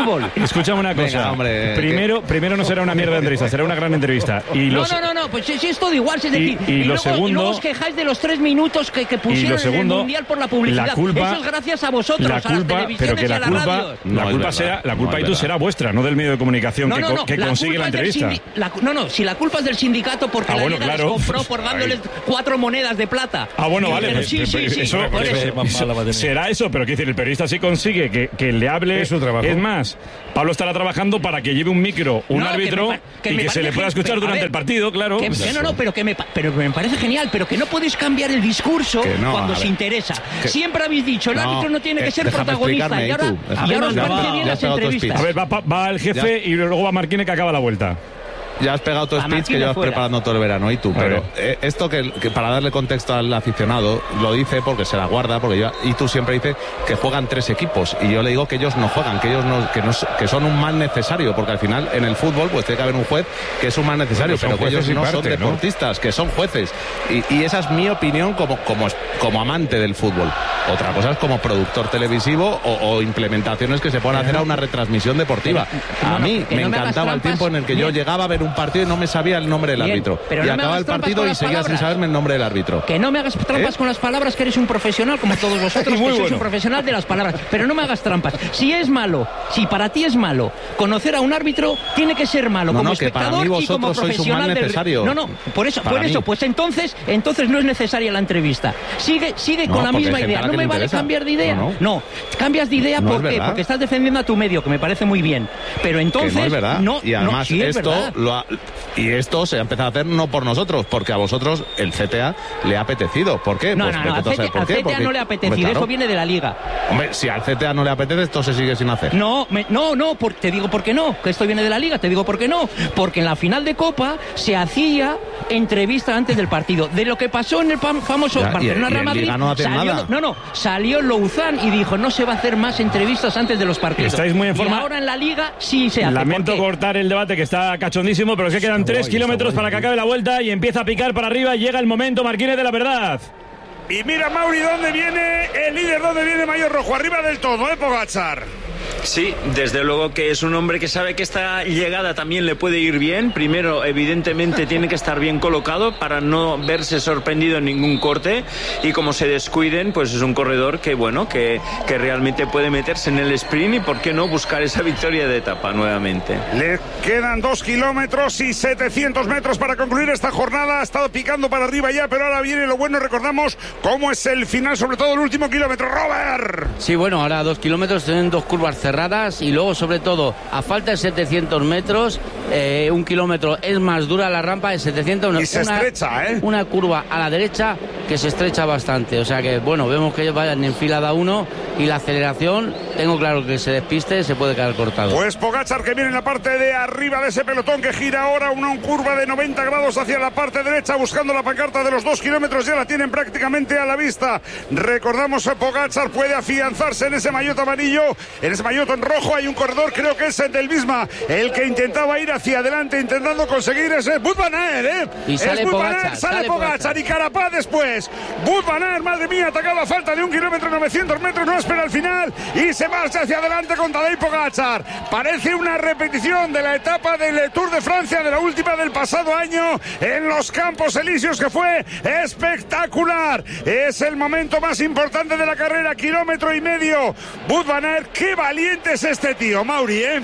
fútbol. Escúchame una cosa. Venga, hombre, primero, que... primero no será una mierda de entrevista, será una gran entrevista. Y no, los... no, no, no, pues si es todo igual, es decir, y, y, y, lo luego, segundo, y luego os quejáis de los tres minutos que, que pusieron segundo, en el Mundial por la publicidad. La culpa, eso es gracias a vosotros, la culpa, a las televisiones pero que y la a las culpa, radios. La no culpa será, la culpa no y tú será vuestra, no del medio de comunicación no, que, no, no, que la consigue la entrevista. La, no, no, si la culpa es del sindicato porque ah, la bueno, Liga claro. les compró por dándoles cuatro monedas de plata. Ah, bueno, vale. Pero, sí, sí, sí, eso, por eso. eso, será eso, pero quiero decir, el periodista sí consigue que, que le hable. Es su trabajo. Es más, Pablo estará trabajando para que lleve un micro, un no, árbitro, que me, que y me que se le pueda escuchar pero, durante ver, el partido, claro. Que, que no, no, pero que me, pero me parece genial, pero que no podéis cambiar el discurso no, cuando ver, se interesa. que, Siempre habéis dicho, el no, árbitro no tiene que ser protagonista. Y ahora, tú, y ahora os parece bien las entrevistas. A ver, va, va el jefe ya. Y luego va Marquine que acaba la vuelta. Ya has pegado tu speech que llevas preparando todo el verano, y tú, pero eh, esto que, que para darle contexto al aficionado lo dice porque se la guarda, porque yo, y tú siempre dices que juegan tres equipos, y yo le digo que ellos no juegan, que ellos no, que, no, que son un mal necesario, porque al final en el fútbol pues tiene que haber un juez que es un mal necesario, pero, pero que ellos no parte, son deportistas, ¿no? Que son jueces, y, y esa es mi opinión como, como, como amante del fútbol. Otra cosa es como productor televisivo o, o implementaciones que se puedan hacer a una retransmisión deportiva. A mí me encantaba el tiempo en el que yo llegaba a ver un partido y no me sabía el nombre del Bien, árbitro. pero y no acaba el partido y seguía sin saberme el nombre del árbitro. Que no me hagas trampas ¿Eh? con las palabras, que eres un profesional como todos vosotros, que sois bueno. un profesional de las palabras. Pero no me hagas trampas. Si es malo, si para ti es malo conocer a un árbitro, tiene que ser malo no, como no, que espectador para mí vosotros y como profesional. Sois un mal necesario. Del... No, no, por eso, por eso, pues entonces, entonces no es necesaria la entrevista. Sigue, sigue no, con la misma idea. No me vale interesa. cambiar de idea. No, no. no. cambias de idea no ¿por qué? Porque estás defendiendo a tu medio, que me parece muy bien. Pero entonces que no es verdad. No, y además no, sí esto lo ha, y esto se ha empezado a hacer no por nosotros, porque a vosotros el C T A le ha apetecido. ¿Por qué? No, pues no, no, al C T A, ¿por qué? C T A porque, no le ha apetecido, hombre, claro. Eso viene de la Liga. Hombre, si al C T A no le apetece, esto se sigue sin hacer. No, me, no, no, por, te digo por qué no, que esto viene de la Liga, te digo por qué no. Porque en la final de Copa se hacía entrevista antes del partido. De lo que pasó en el famoso ya, Barcelona-Real Madrid, no, salió, nada. no, no, salió Louzán y dijo, no se va a hacer más entrevistas antes de los partidos. Estáis muy en forma. Y ahora en la Liga sí se hace. Lamento cortar el debate que está cachondísimo, pero es que quedan tres kilómetros para que acabe la vuelta y empieza a picar para arriba y llega el momento, Marquínez, de la verdad. Y mira, Mauri, dónde viene el líder, dónde viene Mayor Rojo, arriba del todo, ¿eh, Pogačar? Sí, desde luego que es un hombre que sabe que esta llegada también le puede ir bien. Primero, evidentemente, tiene que estar bien colocado para no verse sorprendido en ningún corte. Y como se descuiden, pues es un corredor que, bueno, que, que realmente puede meterse en el sprint y, ¿por qué no, buscar esa victoria de etapa nuevamente? Le quedan dos kilómetros y setecientos metros para concluir esta jornada. Ha estado picando para arriba ya, pero ahora viene lo bueno. Recordamos cómo es el final, sobre todo el último kilómetro. ¡Robert! Sí, bueno, ahora dos kilómetros, tienen dos curvas cerradas y luego, sobre todo, a falta de setecientos metros, eh, un kilómetro es más dura la rampa de setecientos. Y se una, estrecha, ¿eh? Una curva a la derecha que se estrecha bastante. O sea que, bueno, vemos que ellos vayan en fila de uno y la aceleración, tengo claro que se despiste, se puede quedar cortado. Pues Pogačar, que viene en la parte de arriba de ese pelotón, que gira ahora una curva de noventa grados hacia la parte derecha, buscando la pancarta de los dos kilómetros. Ya la tienen prácticamente a la vista. Recordamos que Pogačar puede afianzarse en ese maillot amarillo, en ese maillot en rojo. Hay un corredor, creo que es el del Visma, el que intentaba ir hacia adelante, intentando conseguir ese Wout van Aert, ¿eh? Y sale Pogačar, sale, sale Pogačar y Carapaz después. Wout van Aert, madre mía, atacado a falta de un kilómetro, novecientos metros, no espera el final y se marcha hacia adelante con Tadej Pogačar. Parece una repetición de la etapa del Tour de Francia, de la última del pasado año en los Campos Elíseos, que fue espectacular. Es el momento más importante de la carrera, kilómetro y medio. Wout van Aert, qué valiente es este tío, Mauri, ¿eh?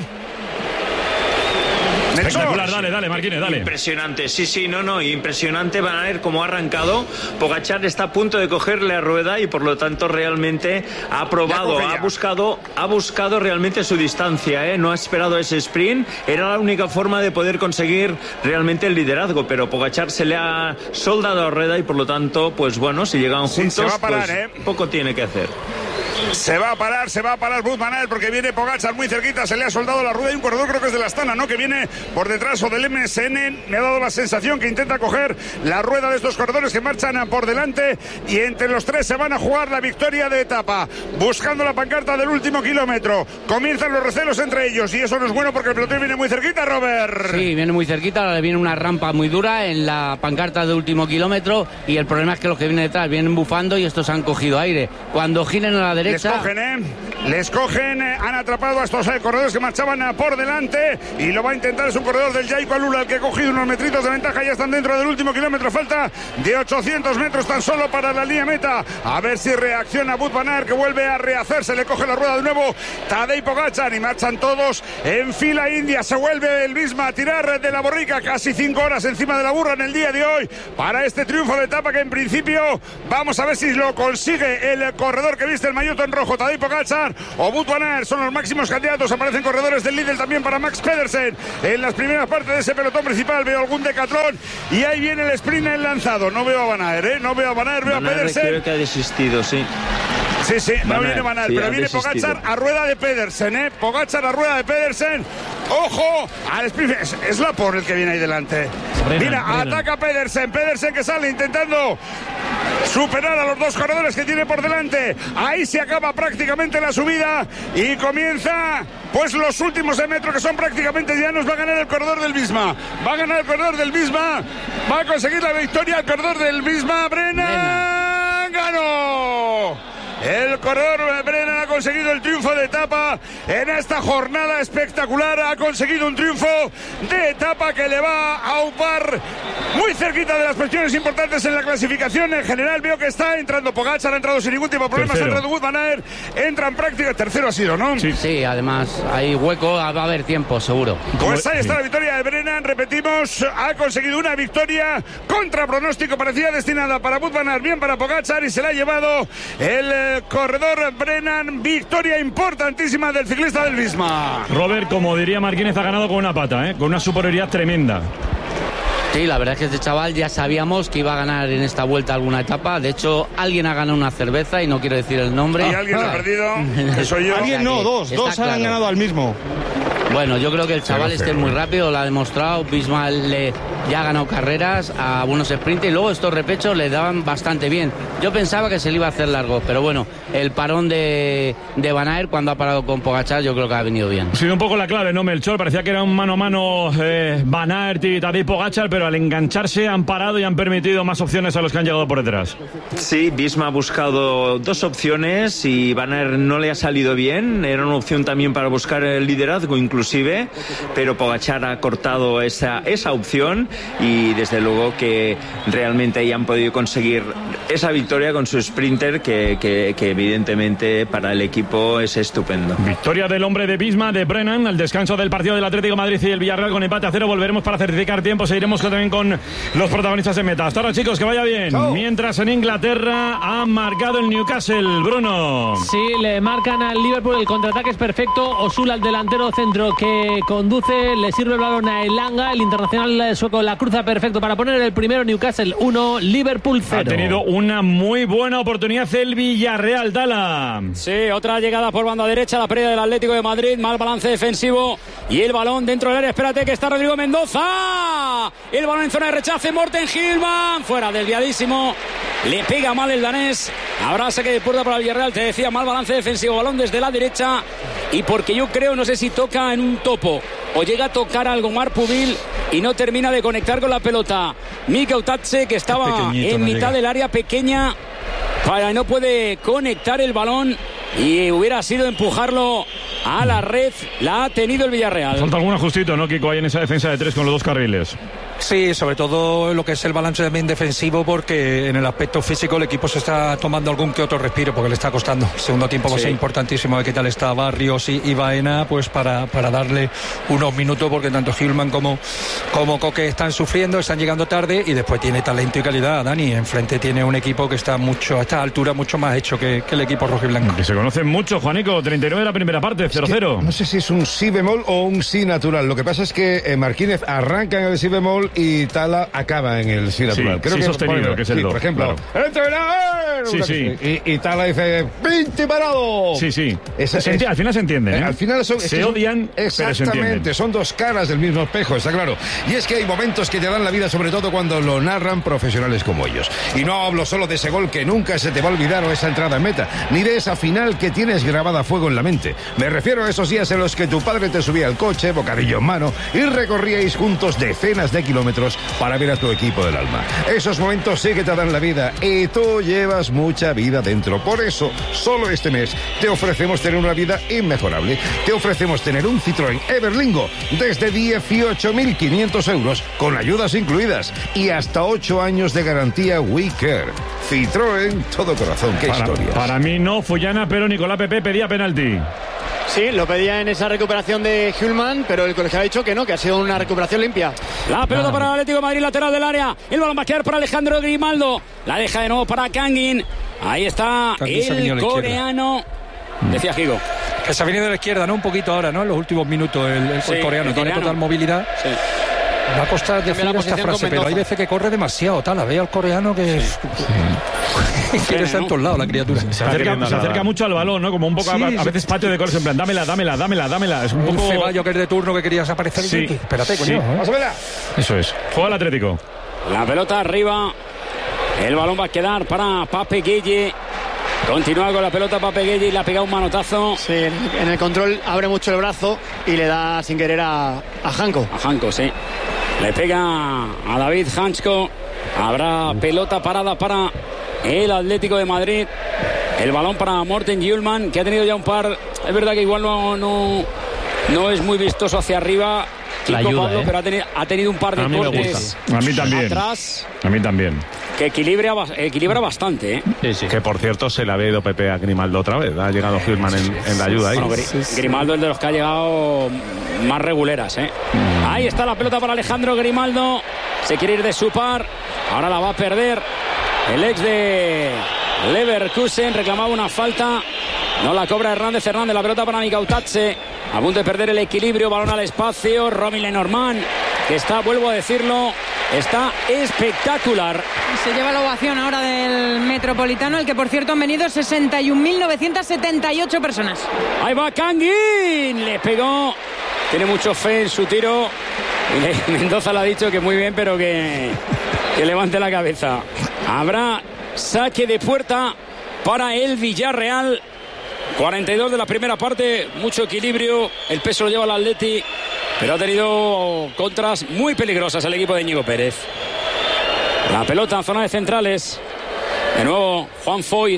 Espectacular, dale, dale, Marquínez, dale. Impresionante, sí, sí, no, no, impresionante. Van a ver cómo ha arrancado. Pogačar está a punto de cogerle a rueda y por lo tanto realmente ha probado, ha buscado, ha buscado realmente su distancia, ¿eh? No ha esperado ese sprint. Era la única forma de poder conseguir realmente el liderazgo, pero Pogačar se le ha soldado a rueda y por lo tanto, pues bueno, si llegan juntos, sí, se va a parar, pues ¿eh? poco tiene que hacer. Se va a parar, se va a parar Wout van Aert porque viene Pogačar muy cerquita, se le ha soldado la rueda y un corredor, creo que es de la Astana, ¿no? Que viene por detrás, o del M S N, me ha dado la sensación que intenta coger la rueda de estos corredores que marchan por delante y entre los tres se van a jugar la victoria de etapa, buscando la pancarta del último kilómetro. Comienzan los recelos entre ellos y eso no es bueno porque el pelotón viene muy cerquita, Robert. Sí, viene muy cerquita, ahora viene una rampa muy dura en la pancarta del último kilómetro y el problema es que los que vienen detrás vienen bufando y estos han cogido aire. Cuando giren a la derecha derecha. Les cogen, ¿eh? Les cogen, eh, han atrapado a estos eh, corredores que marchaban eh, por delante y lo va a intentar, es un corredor del Jaiko Alula el que ha cogido unos metritos de ventaja, ya están dentro del último kilómetro, falta de ochocientos metros tan solo para la línea meta, a ver si reacciona Wout van Aert, que vuelve a rehacerse, le coge la rueda de nuevo Tadej Pogačar y marchan todos en fila india, se vuelve el mismo a tirar de la borrica, casi cinco horas encima de la burra en el día de hoy para este triunfo de etapa que en principio vamos a ver si lo consigue el corredor que viste el maillot en rojo, Tadej Pogačar o Wout van Aert, son los máximos candidatos, aparecen corredores del Lidl también para Max Pedersen en las primeras partes de ese pelotón principal, veo algún Decathlon y ahí viene el sprint lanzado, no veo a Van Aert, ¿eh? no veo a Van Aert, veo Van a Aert Pedersen. Creo que ha desistido, sí. Sí, sí, no Van viene Aert, Van Aert, sí, pero ha viene desistido. Pogačar a rueda de Pedersen, ¿eh? Pogačar a rueda de Pedersen. Ojo al sprint, es, es la por el que viene ahí delante. Brennan, Mira, Brennan. ataca Pedersen, Pedersen que sale intentando superar a los dos corredores que tiene por delante. Ahí se acaba prácticamente la subida y comienza pues los últimos de metro que son prácticamente llanos. Va a ganar el corredor del Visma, va a ganar el corredor del Visma, va a conseguir la victoria el corredor del Visma. Brennan ganó. El corredor Brennan ha conseguido el triunfo de etapa en esta jornada espectacular. Ha conseguido un triunfo de etapa que le va a upar muy cerquita de las posiciones importantes en la clasificación. En general veo que está entrando Pogačar, ha entrado sin ningún tipo de problemas, ha entrado Wout van Aert, entra en práctica. Tercero ha sido, ¿no? Sí, sí, además hay hueco, va a haber tiempo, seguro. Pues ahí está la victoria de Brennan, repetimos, ha conseguido una victoria contra pronóstico, parecía destinada para Wout van Aert, bien para Pogačar y se la ha llevado el eh, corredor Brennan, victoria importantísima del ciclista del Visma. Robert, como diría Marquínez, ha ganado con una pata, ¿eh? Con una superioridad tremenda. Sí, la verdad es que este chaval ya sabíamos que iba a ganar en esta vuelta alguna etapa. De hecho, alguien ha ganado una cerveza y no quiero decir el nombre. Y alguien lo ha perdido, que soy yo. Alguien no, dos, dos han ganado al mismo. Bueno, yo creo que el chaval este es muy rápido, lo ha demostrado. Bismal le, ya ha ganado carreras a buenos sprints y luego estos repechos le daban bastante bien. Yo pensaba que se le iba a hacer largo, pero bueno, el parón de, de Van Aert cuando ha parado con Pogačar yo creo que ha venido bien. Ha sido un poco la clave, ¿no, Melchor? Parecía que era un mano a mano eh, Van Aert y Tadej Pogačar, pero al engancharse han parado y han permitido más opciones a los que han llegado por detrás. Sí, Visma ha buscado dos opciones y Van Aert no le ha salido bien. Era una opción también para buscar el liderazgo inclusive, pero Pogačar ha cortado esa, esa opción y desde luego que realmente ahí han podido conseguir esa victoria con su sprinter que, que, que evidentemente para el equipo es estupendo. Victoria del hombre de Visma, de Brennan, al descanso del partido del Atlético de Madrid y el Villarreal con empate a cero. Volveremos para certificar tiempo, seguiremos también con los protagonistas en meta. Hasta ahora, chicos, que vaya bien. Chau. Mientras en Inglaterra ha marcado el Newcastle, Bruno. Sí, le marcan al Liverpool, el contraataque es perfecto. Osula, el delantero centro que conduce, le sirve el balón a Elanga, el internacional sueco la cruza perfecto para poner el primero. Newcastle uno, Liverpool cero. Ha tenido una muy buena oportunidad el Villarreal, Tala. Sí, otra llegada por banda derecha, la pérdida del Atlético de Madrid, mal balance defensivo y el balón dentro del área. Espérate que está Rodrigo Mendoza. El balón en zona de rechace, Morten Hillman, fuera desviadísimo, le pega mal el danés. Habrá saque de puerta para el Villarreal, te decía, mal balance defensivo, balón desde la derecha y porque yo creo, no sé si toca en un topo o llega a tocar algo Marc Pubil y no termina de conectar con la pelota. Mikel Tatse, que estaba en no mitad llega. del área pequeña, para no puede conectar el balón y hubiera sido empujarlo a la red. La ha tenido el Villarreal. Falta algún ajustito, ¿no, Kiko? Hay en esa defensa de tres con los dos carriles. Sí, sobre todo lo que es el balance también defensivo, porque en el aspecto físico el equipo se está tomando algún que otro respiro, porque le está costando. El segundo tiempo va a ser importantísimo, qué tal está Barrios y, y Baena, pues para, para darle unos minutos, porque tanto Hillman como, como Coque están sufriendo, están llegando tarde, y después tiene talento y calidad, Dani. Enfrente tiene un equipo que está mucho a esta altura mucho más hecho que, que el equipo rojiblanco. Que se conocen mucho, Juanico. treinta y nueve de la primera parte, cero cero. No sé si es un si bemol o un si natural. Lo que pasa es que eh, Marquínez arranca en el si bemol y Tala acaba en el si natural. Sí, Creo sí que sostenido, bueno, que es el sí, do, por ejemplo, claro. ¡entrenador! Sí, sí. Y, y Tala dice ¡pinti parado! Sí, sí. Esa, se enti- es, al final se entienden, ¿eh? Al final son, se es que son, odian, pero se entienden. Exactamente, son dos caras del mismo espejo, está claro. Y es que hay momentos que te dan la vida, sobre todo cuando lo narran profesionales como ellos. Y no hablo solo de ese gol que nunca se te va a olvidar o esa entrada en meta, ni de esa final que tienes grabada a fuego en la mente. Me refiero a esos días en los que tu padre te subía al coche, bocadillo en mano, y recorríais juntos decenas de kilómetros kilómetros para ver a tu equipo del alma. Esos momentos sí que te dan la vida y tú llevas mucha vida dentro. Por eso, solo este mes te ofrecemos tener una vida inmejorable. Te ofrecemos tener un Citroën Everlingo desde dieciocho mil quinientos euros con ayudas incluidas y hasta ocho años de garantía We Care. Citroën, todo corazón. Qué para, historia. Para mí no, Fullana, pero Nicolás Pepe pedía penalti. Sí, lo pedía en esa recuperación de Hülman, pero el colegiado ha dicho que no, que ha sido una recuperación limpia. La pelota para el Atlético de Madrid, lateral del área. El balón va a quedar para Alejandro Grimaldo. La deja de nuevo para Kangin. Ahí está Kangin, el coreano. Decía Gigo. Que se ha venido de la izquierda, ¿no? Un poquito ahora, ¿no? En los últimos minutos el, el, sí, el coreano. El tiene coreano. Total movilidad. Sí. Va a costar decir esta frase, pero hay veces que corre demasiado, tal. La ve al coreano que sí. Sí. quiere estar en todos lados la criatura. Se acerca, se acerca mucho al balón, ¿no? Como un poco, sí, a, a veces patio de corres en plan, dámela, dámela, dámela, dámela. Es un, un poco... Ceballo que es de turno que querías aparecer. Sí. Y... Espérate, coño. Sí. ¿eh? Eso es. Juega el Atlético. La pelota arriba. El balón va a quedar para Pape Gueye. Continúa con la pelota Pape Gueye y le ha pegado un manotazo. Sí, en el control abre mucho el brazo y le da sin querer a, a Janko. A Janko, sí. Le pega a David Hansko. Habrá pelota parada para el Atlético de Madrid. El balón para Morten Hjulman, que ha tenido ya un par. Es verdad que igual no, no, no es muy vistoso hacia arriba. La ayuda, Pablo, ¿eh? Pero ha tenido, ha tenido un par de cortes. A mí también. Atrás. A mí también. Que equilibra, equilibra bastante, ¿eh? Sí, sí. Que por cierto se le había ido Pepe a Grimaldo otra vez. Ha llegado Hjulman en, en la ayuda ahí. Bueno, sí, sí. Grimaldo es de los que ha llegado más reguleras, ¿eh? Mm. Ahí está la pelota para Alejandro Grimaldo. Se quiere ir de su par. Ahora la va a perder. El ex de Leverkusen reclamaba una falta. No la cobra Hernández Hernández. La pelota para Mikautadze. A punto de perder el equilibrio. Balón al espacio. Romy Lenormand, que está, vuelvo a decirlo, está espectacular. Se lleva la ovación ahora del Metropolitano, el que por cierto han venido sesenta y un mil novecientas setenta y ocho personas. Ahí va Kangin. Le pegó. Tiene mucho fe en su tiro. Y Mendoza le ha dicho que muy bien, pero que, que levante la cabeza. Habrá saque de puerta para el Villarreal. cuarenta y dos de la primera parte, mucho equilibrio, el peso lo lleva el Atleti, pero ha tenido contras muy peligrosas el equipo de Íñigo Pérez. La pelota en zona de centrales, de nuevo Juan Foyt,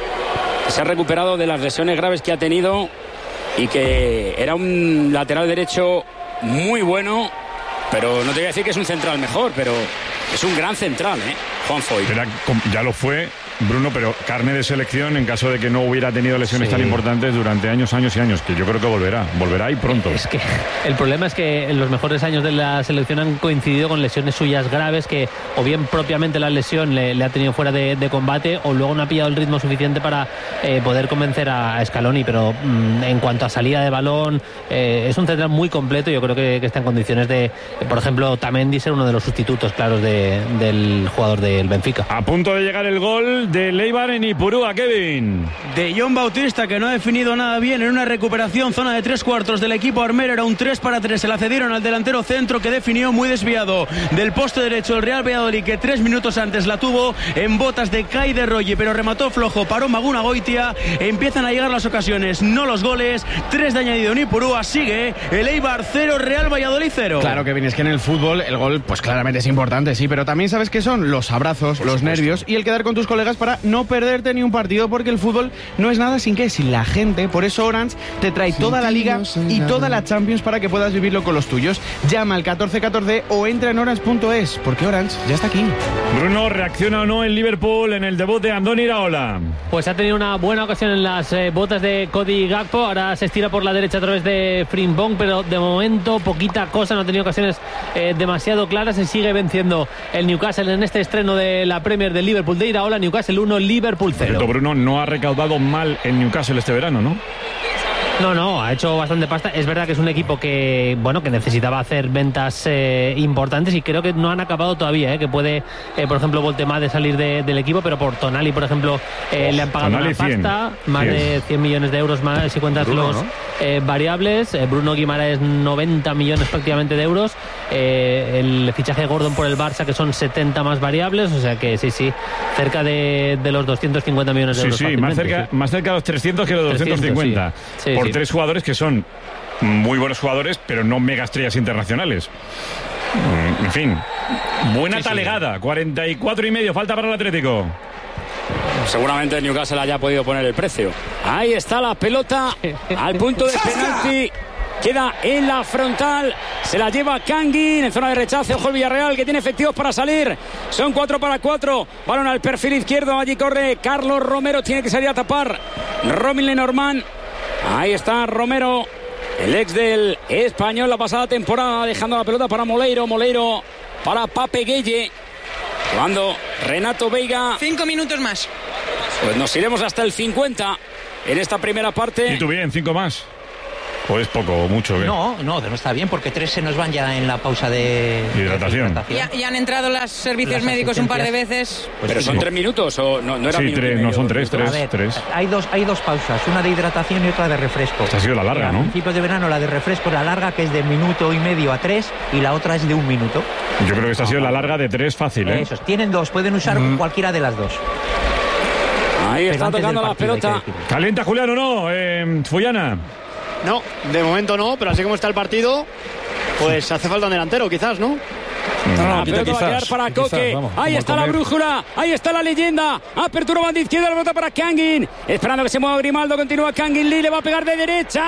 que se ha recuperado de las lesiones graves que ha tenido y que era un lateral derecho muy bueno, pero no te voy a decir que es un central mejor, pero es un gran central, ¿eh? Juan Foyt. Era, ya lo fue, Bruno, pero carne de selección en caso de que no hubiera tenido lesiones sí. tan importantes durante años, años y años, que yo creo que volverá, volverá y pronto. Es que el problema es que en los mejores años de la selección han coincidido con lesiones suyas graves, que o bien propiamente la lesión le, le ha tenido fuera de, de combate, o luego no ha pillado el ritmo suficiente para eh, poder convencer a Scaloni, pero mmm, en cuanto a salida de balón, eh, es un central muy completo. Yo creo que, que está en condiciones de, por ejemplo, Tamendi ser uno de los sustitutos claros de, del jugador del Benfica. A punto de llegar el gol de Leibar en Ipurúa, Kevin. De John Bautista, que no ha definido nada bien en una recuperación, zona de tres cuartos del equipo armero, era un tres para tres, se la cedieron al delantero centro, que definió muy desviado del poste derecho el Real Valladolid, que tres minutos antes la tuvo en botas de Kai de Roye, pero remató flojo, paró Maguna Goitia. Empiezan a llegar las ocasiones, no los goles. Tres de añadido en Ipurúa, sigue el Eibar cero, Real Valladolid cero. Claro, Kevin, es que en el fútbol el gol pues claramente es importante, sí, pero también sabes que son los abrazos, Por los supuesto. nervios y el quedar con tus colegas para no perderte ni un partido, porque el fútbol no es nada sin qué, sin la gente. Por eso Orange te trae toda la Liga y toda la Champions para que puedas vivirlo con los tuyos. Llama al catorce catorce o entra en orange punto es, porque Orange ya está aquí. Bruno, ¿reacciona o no el Liverpool en el debut de Andoni Iraola? Pues ha tenido una buena ocasión en las eh, botas de Cody Gakpo. Ahora se estira por la derecha a través de Frimpong, pero de momento poquita cosa, no ha tenido ocasiones eh, demasiado claras. Se sigue venciendo el Newcastle en este estreno de la Premier del Liverpool de Iraola. Newcastle uno, Liverpool cero. Cierto, Bruno, no ha recaudado mal el Newcastle este verano, ¿no? No, no, ha hecho bastante pasta. Es verdad que es un equipo que, bueno, que necesitaba hacer ventas eh, importantes, y creo que no han acabado todavía, eh, que puede, eh, por ejemplo, Voltemade salir de, del equipo, pero por Tonali, por ejemplo, eh, oh, le han pagado Tonali una pasta, cien. Más cien. De cien millones de euros más si cuentas Bruno, los ¿no? eh, variables. Eh, Bruno Guimaraes noventa millones prácticamente de euros. Eh, el fichaje de Gordon por el Barça, que son setenta más variables, o sea que sí, sí, cerca de, de los doscientos cincuenta millones de sí, euros. Sí, más cerca, sí, más cerca de los trescientos que de los doscientos cincuenta. Sí. Sí, por sí. Tres jugadores que son muy buenos jugadores, pero no mega estrellas internacionales. En fin, buena sí, sí. talegada. cuarenta y cuatro y medio, falta para el Atlético. Seguramente el Newcastle haya podido poner el precio. Ahí está la pelota al punto de penalti. Queda en la frontal. Se la lleva Kangin en zona de rechace. Ojo el Villarreal que tiene efectivos para salir. Son cuatro para cuatro. Balón al perfil izquierdo. Allí corre Carlos Romero. Tiene que salir a tapar Romil Lenormand. Ahí está Romero, el ex del Español la pasada temporada, dejando la pelota para Moleiro. Moleiro para Pape Gueye. Jugando Renato Veiga. Cinco minutos más. Pues nos iremos hasta el cincuenta en esta primera parte. ¿Y tú bien? ¿Cinco más? ¿O es poco o mucho? ¿Qué? No, no, no está bien porque tres se nos van ya en la pausa de hidratación. de Ya, ya han entrado los servicios Las médicos un par de asistencias. veces. Pues Pero sí, son no. tres minutos o no, no era Sí, minuto y tres, medio? no son tres, tres, A ver, tres. Hay dos, hay dos pausas, una de hidratación y otra de refresco. Esta ha sido la larga, A ¿no? principios de verano la de refresco es la larga, que es de minuto y medio a tres, y la otra es de un minuto. Yo creo que esta ha sido la larga de tres fácil, ¿eh? Esos, tienen dos, pueden usar Mm. cualquiera de las dos. Ahí Pero está antes tocando del la partido, hay que pelota. decirlo. ¿Calienta Julián o no? Eh, Fullana. No, de momento no, pero así como está el partido, pues hace falta un delantero, quizás, ¿no? La No, pelota quizás, va a quedar para quizás, Coque. vamos, Ahí como está la comer. brújula. Ahí está la leyenda. Apertura banda izquierda. La pelota para Kangin. Esperando que se mueva Grimaldo. Continúa Kangin Lee. Le va a pegar de derecha.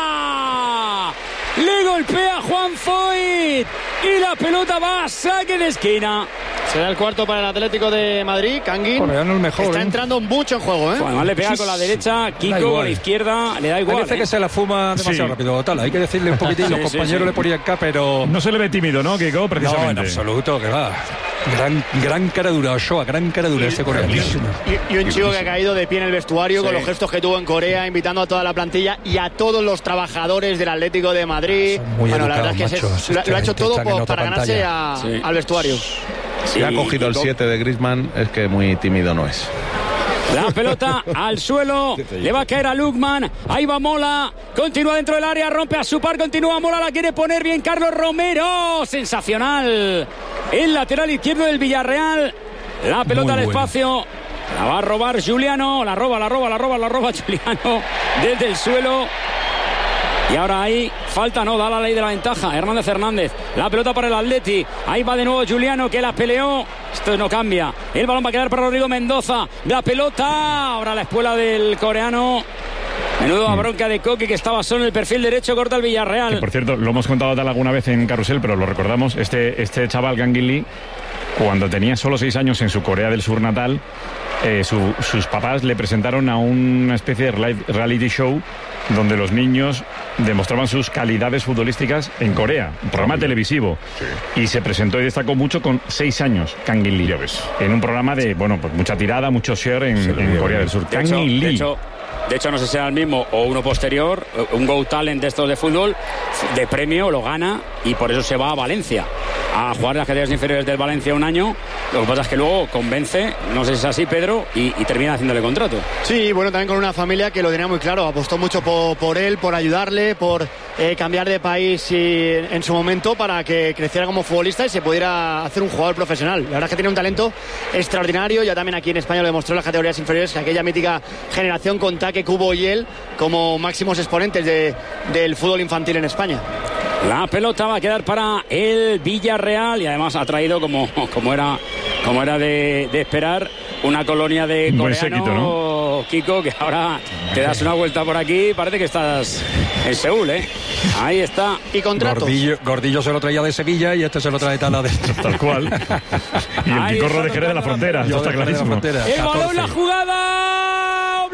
Le golpea Juan Foyt. Y la pelota va a saque de esquina. Será el cuarto para el Atlético de Madrid. Kangin Coreano el mejor, está ¿eh? entrando mucho en juego, ¿eh? Además le pega con la derecha. Kiko igual. con la izquierda. Le da igual. Parece ¿eh? que se la fuma demasiado Sí. rápido. Tal, hay que decirle un poquitín. Sí, Los sí, compañeros sí. le ponían acá, pero. No se le ve tímido, ¿no, Kiko? No, Precisamente. en absoluto, que va. Gran, gran cara dura, Ochoa, gran cara dura este coreano. Y, y un chico que ha caído de pie en el vestuario Sí. con los gestos que tuvo en Corea, invitando a toda la plantilla y a todos los trabajadores del Atlético de Madrid. muy Bueno, la verdad educados, es que macho, se- lo, lo ha hecho esta todo gente por- está para en otra ganarse pantalla. a- Sí. al vestuario. Si ha cogido el Kiko- siete de Griezmann, es que muy tímido no es. La pelota al suelo, le va a caer a Lukman, ahí va Mola, continúa dentro del área, rompe a su par, continúa Mola, la quiere poner bien Carlos Romero, sensacional, el lateral izquierdo del Villarreal, la pelota Muy al bueno. espacio, la va a robar Juliano, la roba, la roba, la roba, la roba Juliano desde el suelo. Y ahora ahí, falta no, da la ley de la ventaja. Hernández Hernández, la pelota para el Atleti. Ahí va de nuevo Juliano que la peleó. Esto no cambia. El balón va a quedar para Rodrigo Mendoza. La pelota, ahora la espuela del coreano. Menudo a bronca de Coque que estaba solo en el perfil derecho, corta el Que, Villarreal. por cierto, lo hemos contado tal alguna vez en Carrusel, pero lo recordamos. Este, este chaval, Kangin Lee, cuando tenía solo seis años en su Corea del Sur natal, eh, su- sus papás le presentaron a una especie de reali- reality show donde los niños demostraban sus calidades futbolísticas en Corea, un programa televisivo. Y se presentó y destacó mucho con seis años, Kangin Lee. En un programa de, bueno, pues mucha tirada, mucho share en, en Corea del Sur. De hecho, Kangin de Lee. hecho, de hecho, no sé si era el mismo o uno posterior, un Go Talent de estos de fútbol, de premio lo gana y por eso se va a Valencia a jugar en las categorías inferiores del Valencia un año. Lo que pasa es que luego convence, no sé si es así, Pedro, y, y termina haciéndole contrato. Sí, bueno, también con una familia que lo tenía muy claro, apostó mucho por, por él, por ayudarle, por eh, cambiar de país y, en su momento para que creciera como futbolista y se pudiera hacer un jugador profesional. La verdad es que tiene un talento extraordinario, ya también aquí en España lo demostró en las categorías inferiores, que aquella mítica generación con Taque, Kubo y él como máximos exponentes de, del fútbol infantil en España. La pelota va a quedar para el Villarreal y además ha traído, como, como era, como era de, de esperar, una colonia de Un buen coreanos, séquito, ¿no? Kiko, que ahora te das una vuelta por aquí, parece que estás en Seúl, ¿eh? Ahí está. Y contratos. Gordillo, Gordillo se lo traía de Sevilla y este se lo trae Tala de. Tal cual. Y el Ahí Picorro está de Jerez de la tocando Frontera, Yo esto está de Jerez de la clarísimo. Frontera. El balón, la catorce. jugada.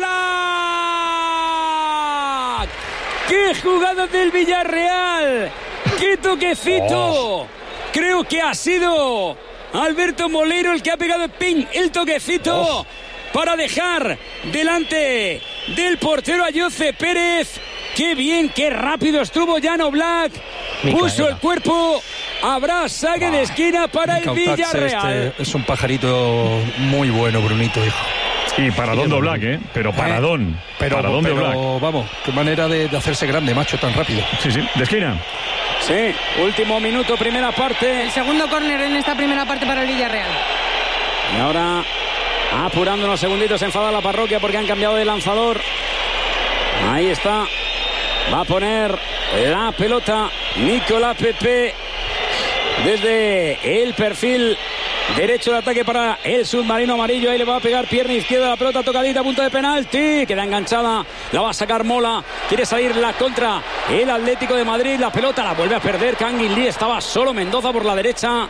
Oblak. ¡Qué jugada del Villarreal! ¡Qué toquecito! Creo que ha sido Alberto Moleiro el que ha pegado el ping, el toquecito para dejar delante del portero a Jose Pérez. ¡Qué bien, qué rápido estuvo Jan Oblak! Puso el cuerpo. Habrá saque de esquina para el Cautaxe Villarreal. este es un pajarito muy bueno, Brunito, hijo. Y paradón de Oblak, ¿eh? Pero paradón. Pero, paradón de pero, Oblak. vamos, qué manera de, de hacerse grande, macho, tan rápido. Sí, sí, de esquina. Sí, último minuto, primera parte. El segundo córner en esta primera parte para el Villarreal. Y ahora, apurando unos segunditos, se enfada la parroquia porque han cambiado de lanzador. Ahí está. Va a poner la pelota Nicolás Pepe. desde el perfil derecho de ataque para el submarino amarillo. Ahí le va a pegar pierna izquierda, la pelota tocadita a punto de penalti, queda enganchada, la va a sacar Mola, quiere salir la contra el Atlético de Madrid, la pelota la vuelve a perder Kangin Lee, estaba solo Mendoza por la derecha.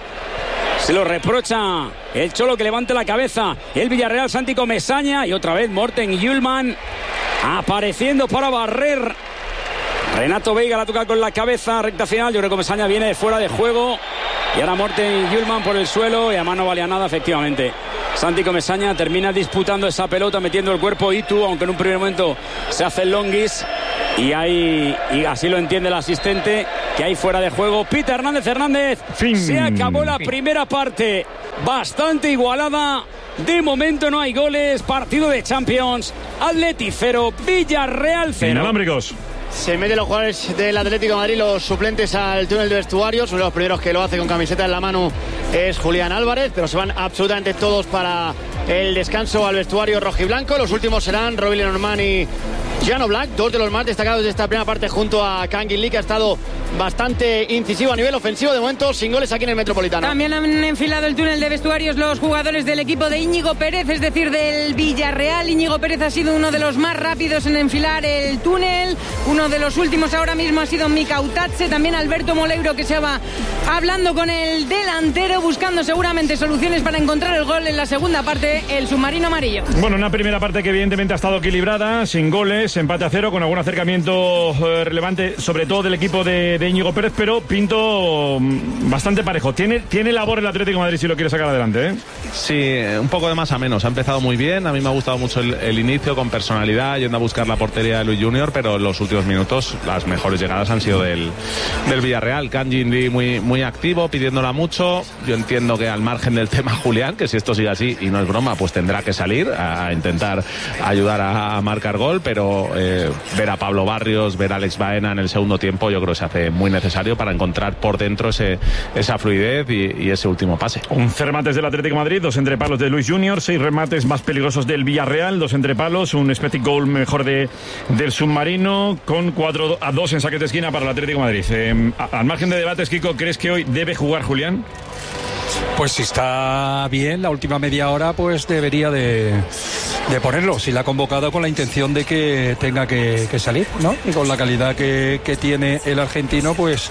Se lo reprocha el Cholo, que levante la cabeza el Villarreal. Santi Comesaña y otra vez Morten Hjulmand apareciendo para barrer. Renato Veiga la toca con la cabeza, recta final. Yo creo que Comesaña viene de fuera de juego. Y ahora Morten Hjulmand por el suelo y además no valía nada, efectivamente. Santi Comesaña termina disputando esa pelota, metiendo el cuerpo. Itu, aunque en un primer momento se hace el longuis. Y ahí, y así lo entiende el asistente, que hay fuera de juego. Pita Hernández Hernández. Fin. Se acabó la fin. primera parte, bastante igualada. De momento no hay goles. Partido de Champions. Atleti cero, Villarreal cero. Inalámbricos. Se meten los jugadores del Atlético de Madrid, los suplentes, al túnel de vestuarios. Uno de los primeros que lo hace con camiseta en la mano es Julián Álvarez, pero se van absolutamente todos para el descanso al vestuario rojiblanco. Los últimos serán Robin Lenormand y Jano Black, dos de los más destacados de esta primera parte, junto a Kangin Lee, que ha estado bastante incisivo a nivel ofensivo. De momento sin goles aquí en el Metropolitano. También han enfilado el túnel de vestuarios los jugadores del equipo de Íñigo Pérez, es decir, del Villarreal. Íñigo Pérez ha sido uno de los más rápidos en enfilar el túnel. Uno de los últimos ahora mismo ha sido Mika Utache. También Alberto Moleiro, que se va hablando con el delantero, buscando seguramente soluciones para encontrar el gol en la segunda parte, el submarino amarillo. Bueno, una primera parte que evidentemente ha estado equilibrada, sin goles, empate a cero, con algún acercamiento eh, relevante, sobre todo del equipo de, de Íñigo Pérez, pero Pinto bastante parejo. Tiene, tiene labor el Atlético de Madrid si lo quiere sacar adelante, ¿eh? Sí, un poco de más a menos. Ha empezado muy bien. A mí me ha gustado mucho el, el inicio, con personalidad, yendo a buscar la portería de Luis Junior, pero en los últimos minutos las mejores llegadas han sido del, del Villarreal. Kangin Lee muy, muy activo, pidiéndola mucho. Yo entiendo que al margen del tema Julián, que si esto sigue así y no es broma, pues tendrá que salir a intentar ayudar a, a marcar gol, pero eh, ver a Pablo Barrios, ver a Alex Baena en el segundo tiempo, yo creo que se hace muy necesario para encontrar por dentro ese, esa fluidez y, y ese último pase. once remates del Atlético de Madrid, dos entrepalos de Luis Junior, seis remates más peligrosos del Villarreal, dos entrepalos, un expected goal mejor de, del submarino, con cuatro a dos en saques de esquina para el Atlético de Madrid. Eh, al margen de debates, Kiko, ¿crees que hoy debe jugar Julián? Pues si está bien la última media hora, pues debería de, de ponerlo. Si la ha convocado con la intención de que tenga que, que salir, ¿no? Y con la calidad que, que tiene el argentino, pues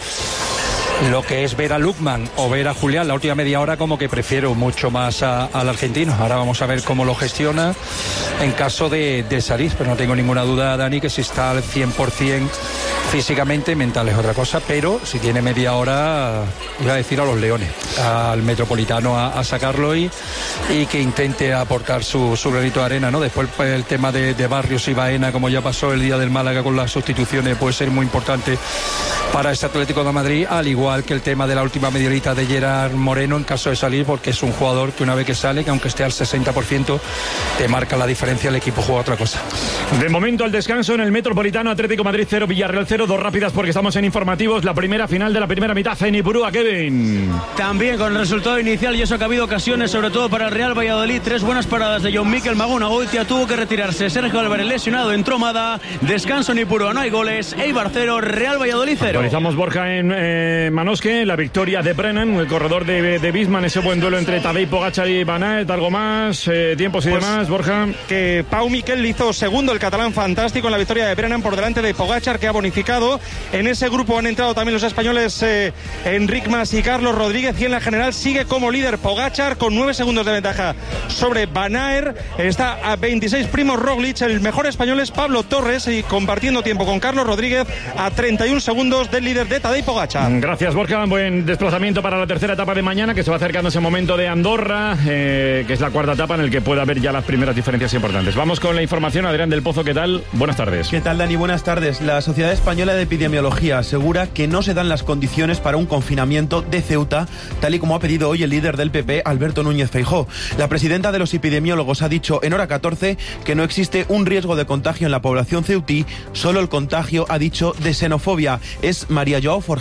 lo que es ver a Lukman o ver a Julián la última media hora, como que prefiero mucho más a, al argentino. Ahora vamos a ver cómo lo gestiona en caso de, de salir, pero no tengo ninguna duda, Dani, que si está al cien por ciento físicamente, mental es otra cosa, pero si tiene media hora, iba a decir a los Leones, al Metropolitano a, a sacarlo y, y que intente aportar su, su granito de arena, ¿no? Después pues, el tema de, de Barrios y Baena, como ya pasó el día del Málaga con las sustituciones, puede ser muy importante para este Atlético de Madrid, al igual que el tema de la última media horita de Gerard Moreno en caso de salir, porque es un jugador que una vez que sale, que aunque esté al sesenta por ciento, te marca la diferencia, el equipo juega otra cosa. De momento al descanso en el Metropolitano, Atlético Madrid cero, Villarreal cero, dos rápidas porque estamos en informativos, la primera final de la primera mitad, Zenipurúa, Kevin. También con el resultado inicial, y eso que ha habido ocasiones, sobre todo para el Real Valladolid, tres buenas paradas de John Mikel Maguna, Goitia tuvo que retirarse, Sergio Álvarez lesionado, entró Mada, descanso en Ipurúa, no hay goles, Eibar cero, Real Valladolid cero. Actualizamos, Borja, en eh, Manosque, la victoria de Brennan, el corredor de, de Bisman, ese buen duelo entre Tadej Pogačar y Van Aert, algo más, eh, tiempos y pues, demás, Borja. Que Pau Miquel hizo segundo, el catalán fantástico, en la victoria de Brennan por delante de Pogačar, que ha bonificado. En ese grupo han entrado también los españoles eh, Enric Mas y Carlos Rodríguez, y en la general sigue como líder Pogačar con nueve segundos de ventaja sobre Van Aert. Está a veintiséis Primo Roglic, el mejor español es Pablo Torres, y compartiendo tiempo con Carlos Rodríguez a treinta y un segundos del líder de Tadej Pogačar. Gracias, Borja. Buen desplazamiento para la tercera etapa de mañana, que se va acercando ese momento de Andorra, eh, que es la cuarta etapa en el que puede haber ya las primeras diferencias importantes. Vamos con la información. Adrián del Pozo, ¿qué tal? Buenas tardes. ¿Qué tal, Dani? Buenas tardes. La Sociedad Española de Epidemiología asegura que no se dan las condiciones para un confinamiento de Ceuta, tal y como ha pedido hoy el líder del P P, Alberto Núñez Feijóo. La presidenta de los epidemiólogos ha dicho en Hora catorce que no existe un riesgo de contagio en la población ceutí, solo el contagio, ha dicho, de xenofobia. Es María Joao Forjaz.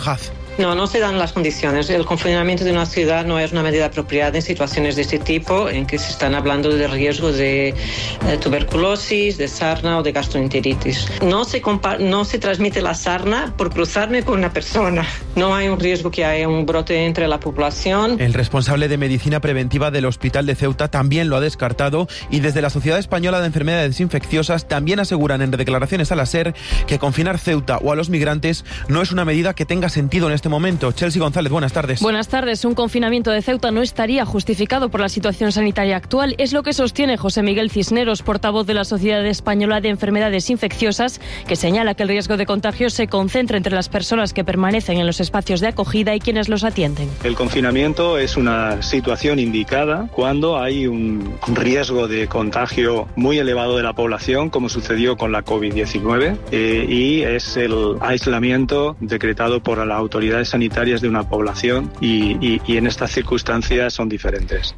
No, no se dan las condiciones. El confinamiento de una ciudad no es una medida apropiada en situaciones de este tipo, en que se están hablando de riesgo de eh, tuberculosis, de sarna o de gastroenteritis. No se, no se transmite la sarna por cruzarme con una persona. No hay un riesgo que haya un brote entre la población. El responsable de medicina preventiva del Hospital de Ceuta también lo ha descartado, y desde la Sociedad Española de Enfermedades Infecciosas también aseguran en declaraciones a la SER que confinar Ceuta o a los migrantes no es una medida que tenga sentido en este momento. Chelsea González, buenas tardes. Buenas tardes. Un confinamiento de Ceuta no estaría justificado por la situación sanitaria actual. Es lo que sostiene José Miguel Cisneros, portavoz de la Sociedad Española de Enfermedades Infecciosas, que señala que el riesgo de contagio se concentra entre las personas que permanecen en los espacios de acogida y quienes los atienden. El confinamiento es una situación indicada cuando hay un riesgo de contagio muy elevado de la población, como sucedió con la covid diecinueve, eh, y es el aislamiento decretado por la autoridad sanitarias de una población y, y, y en estas circunstancias son diferentes.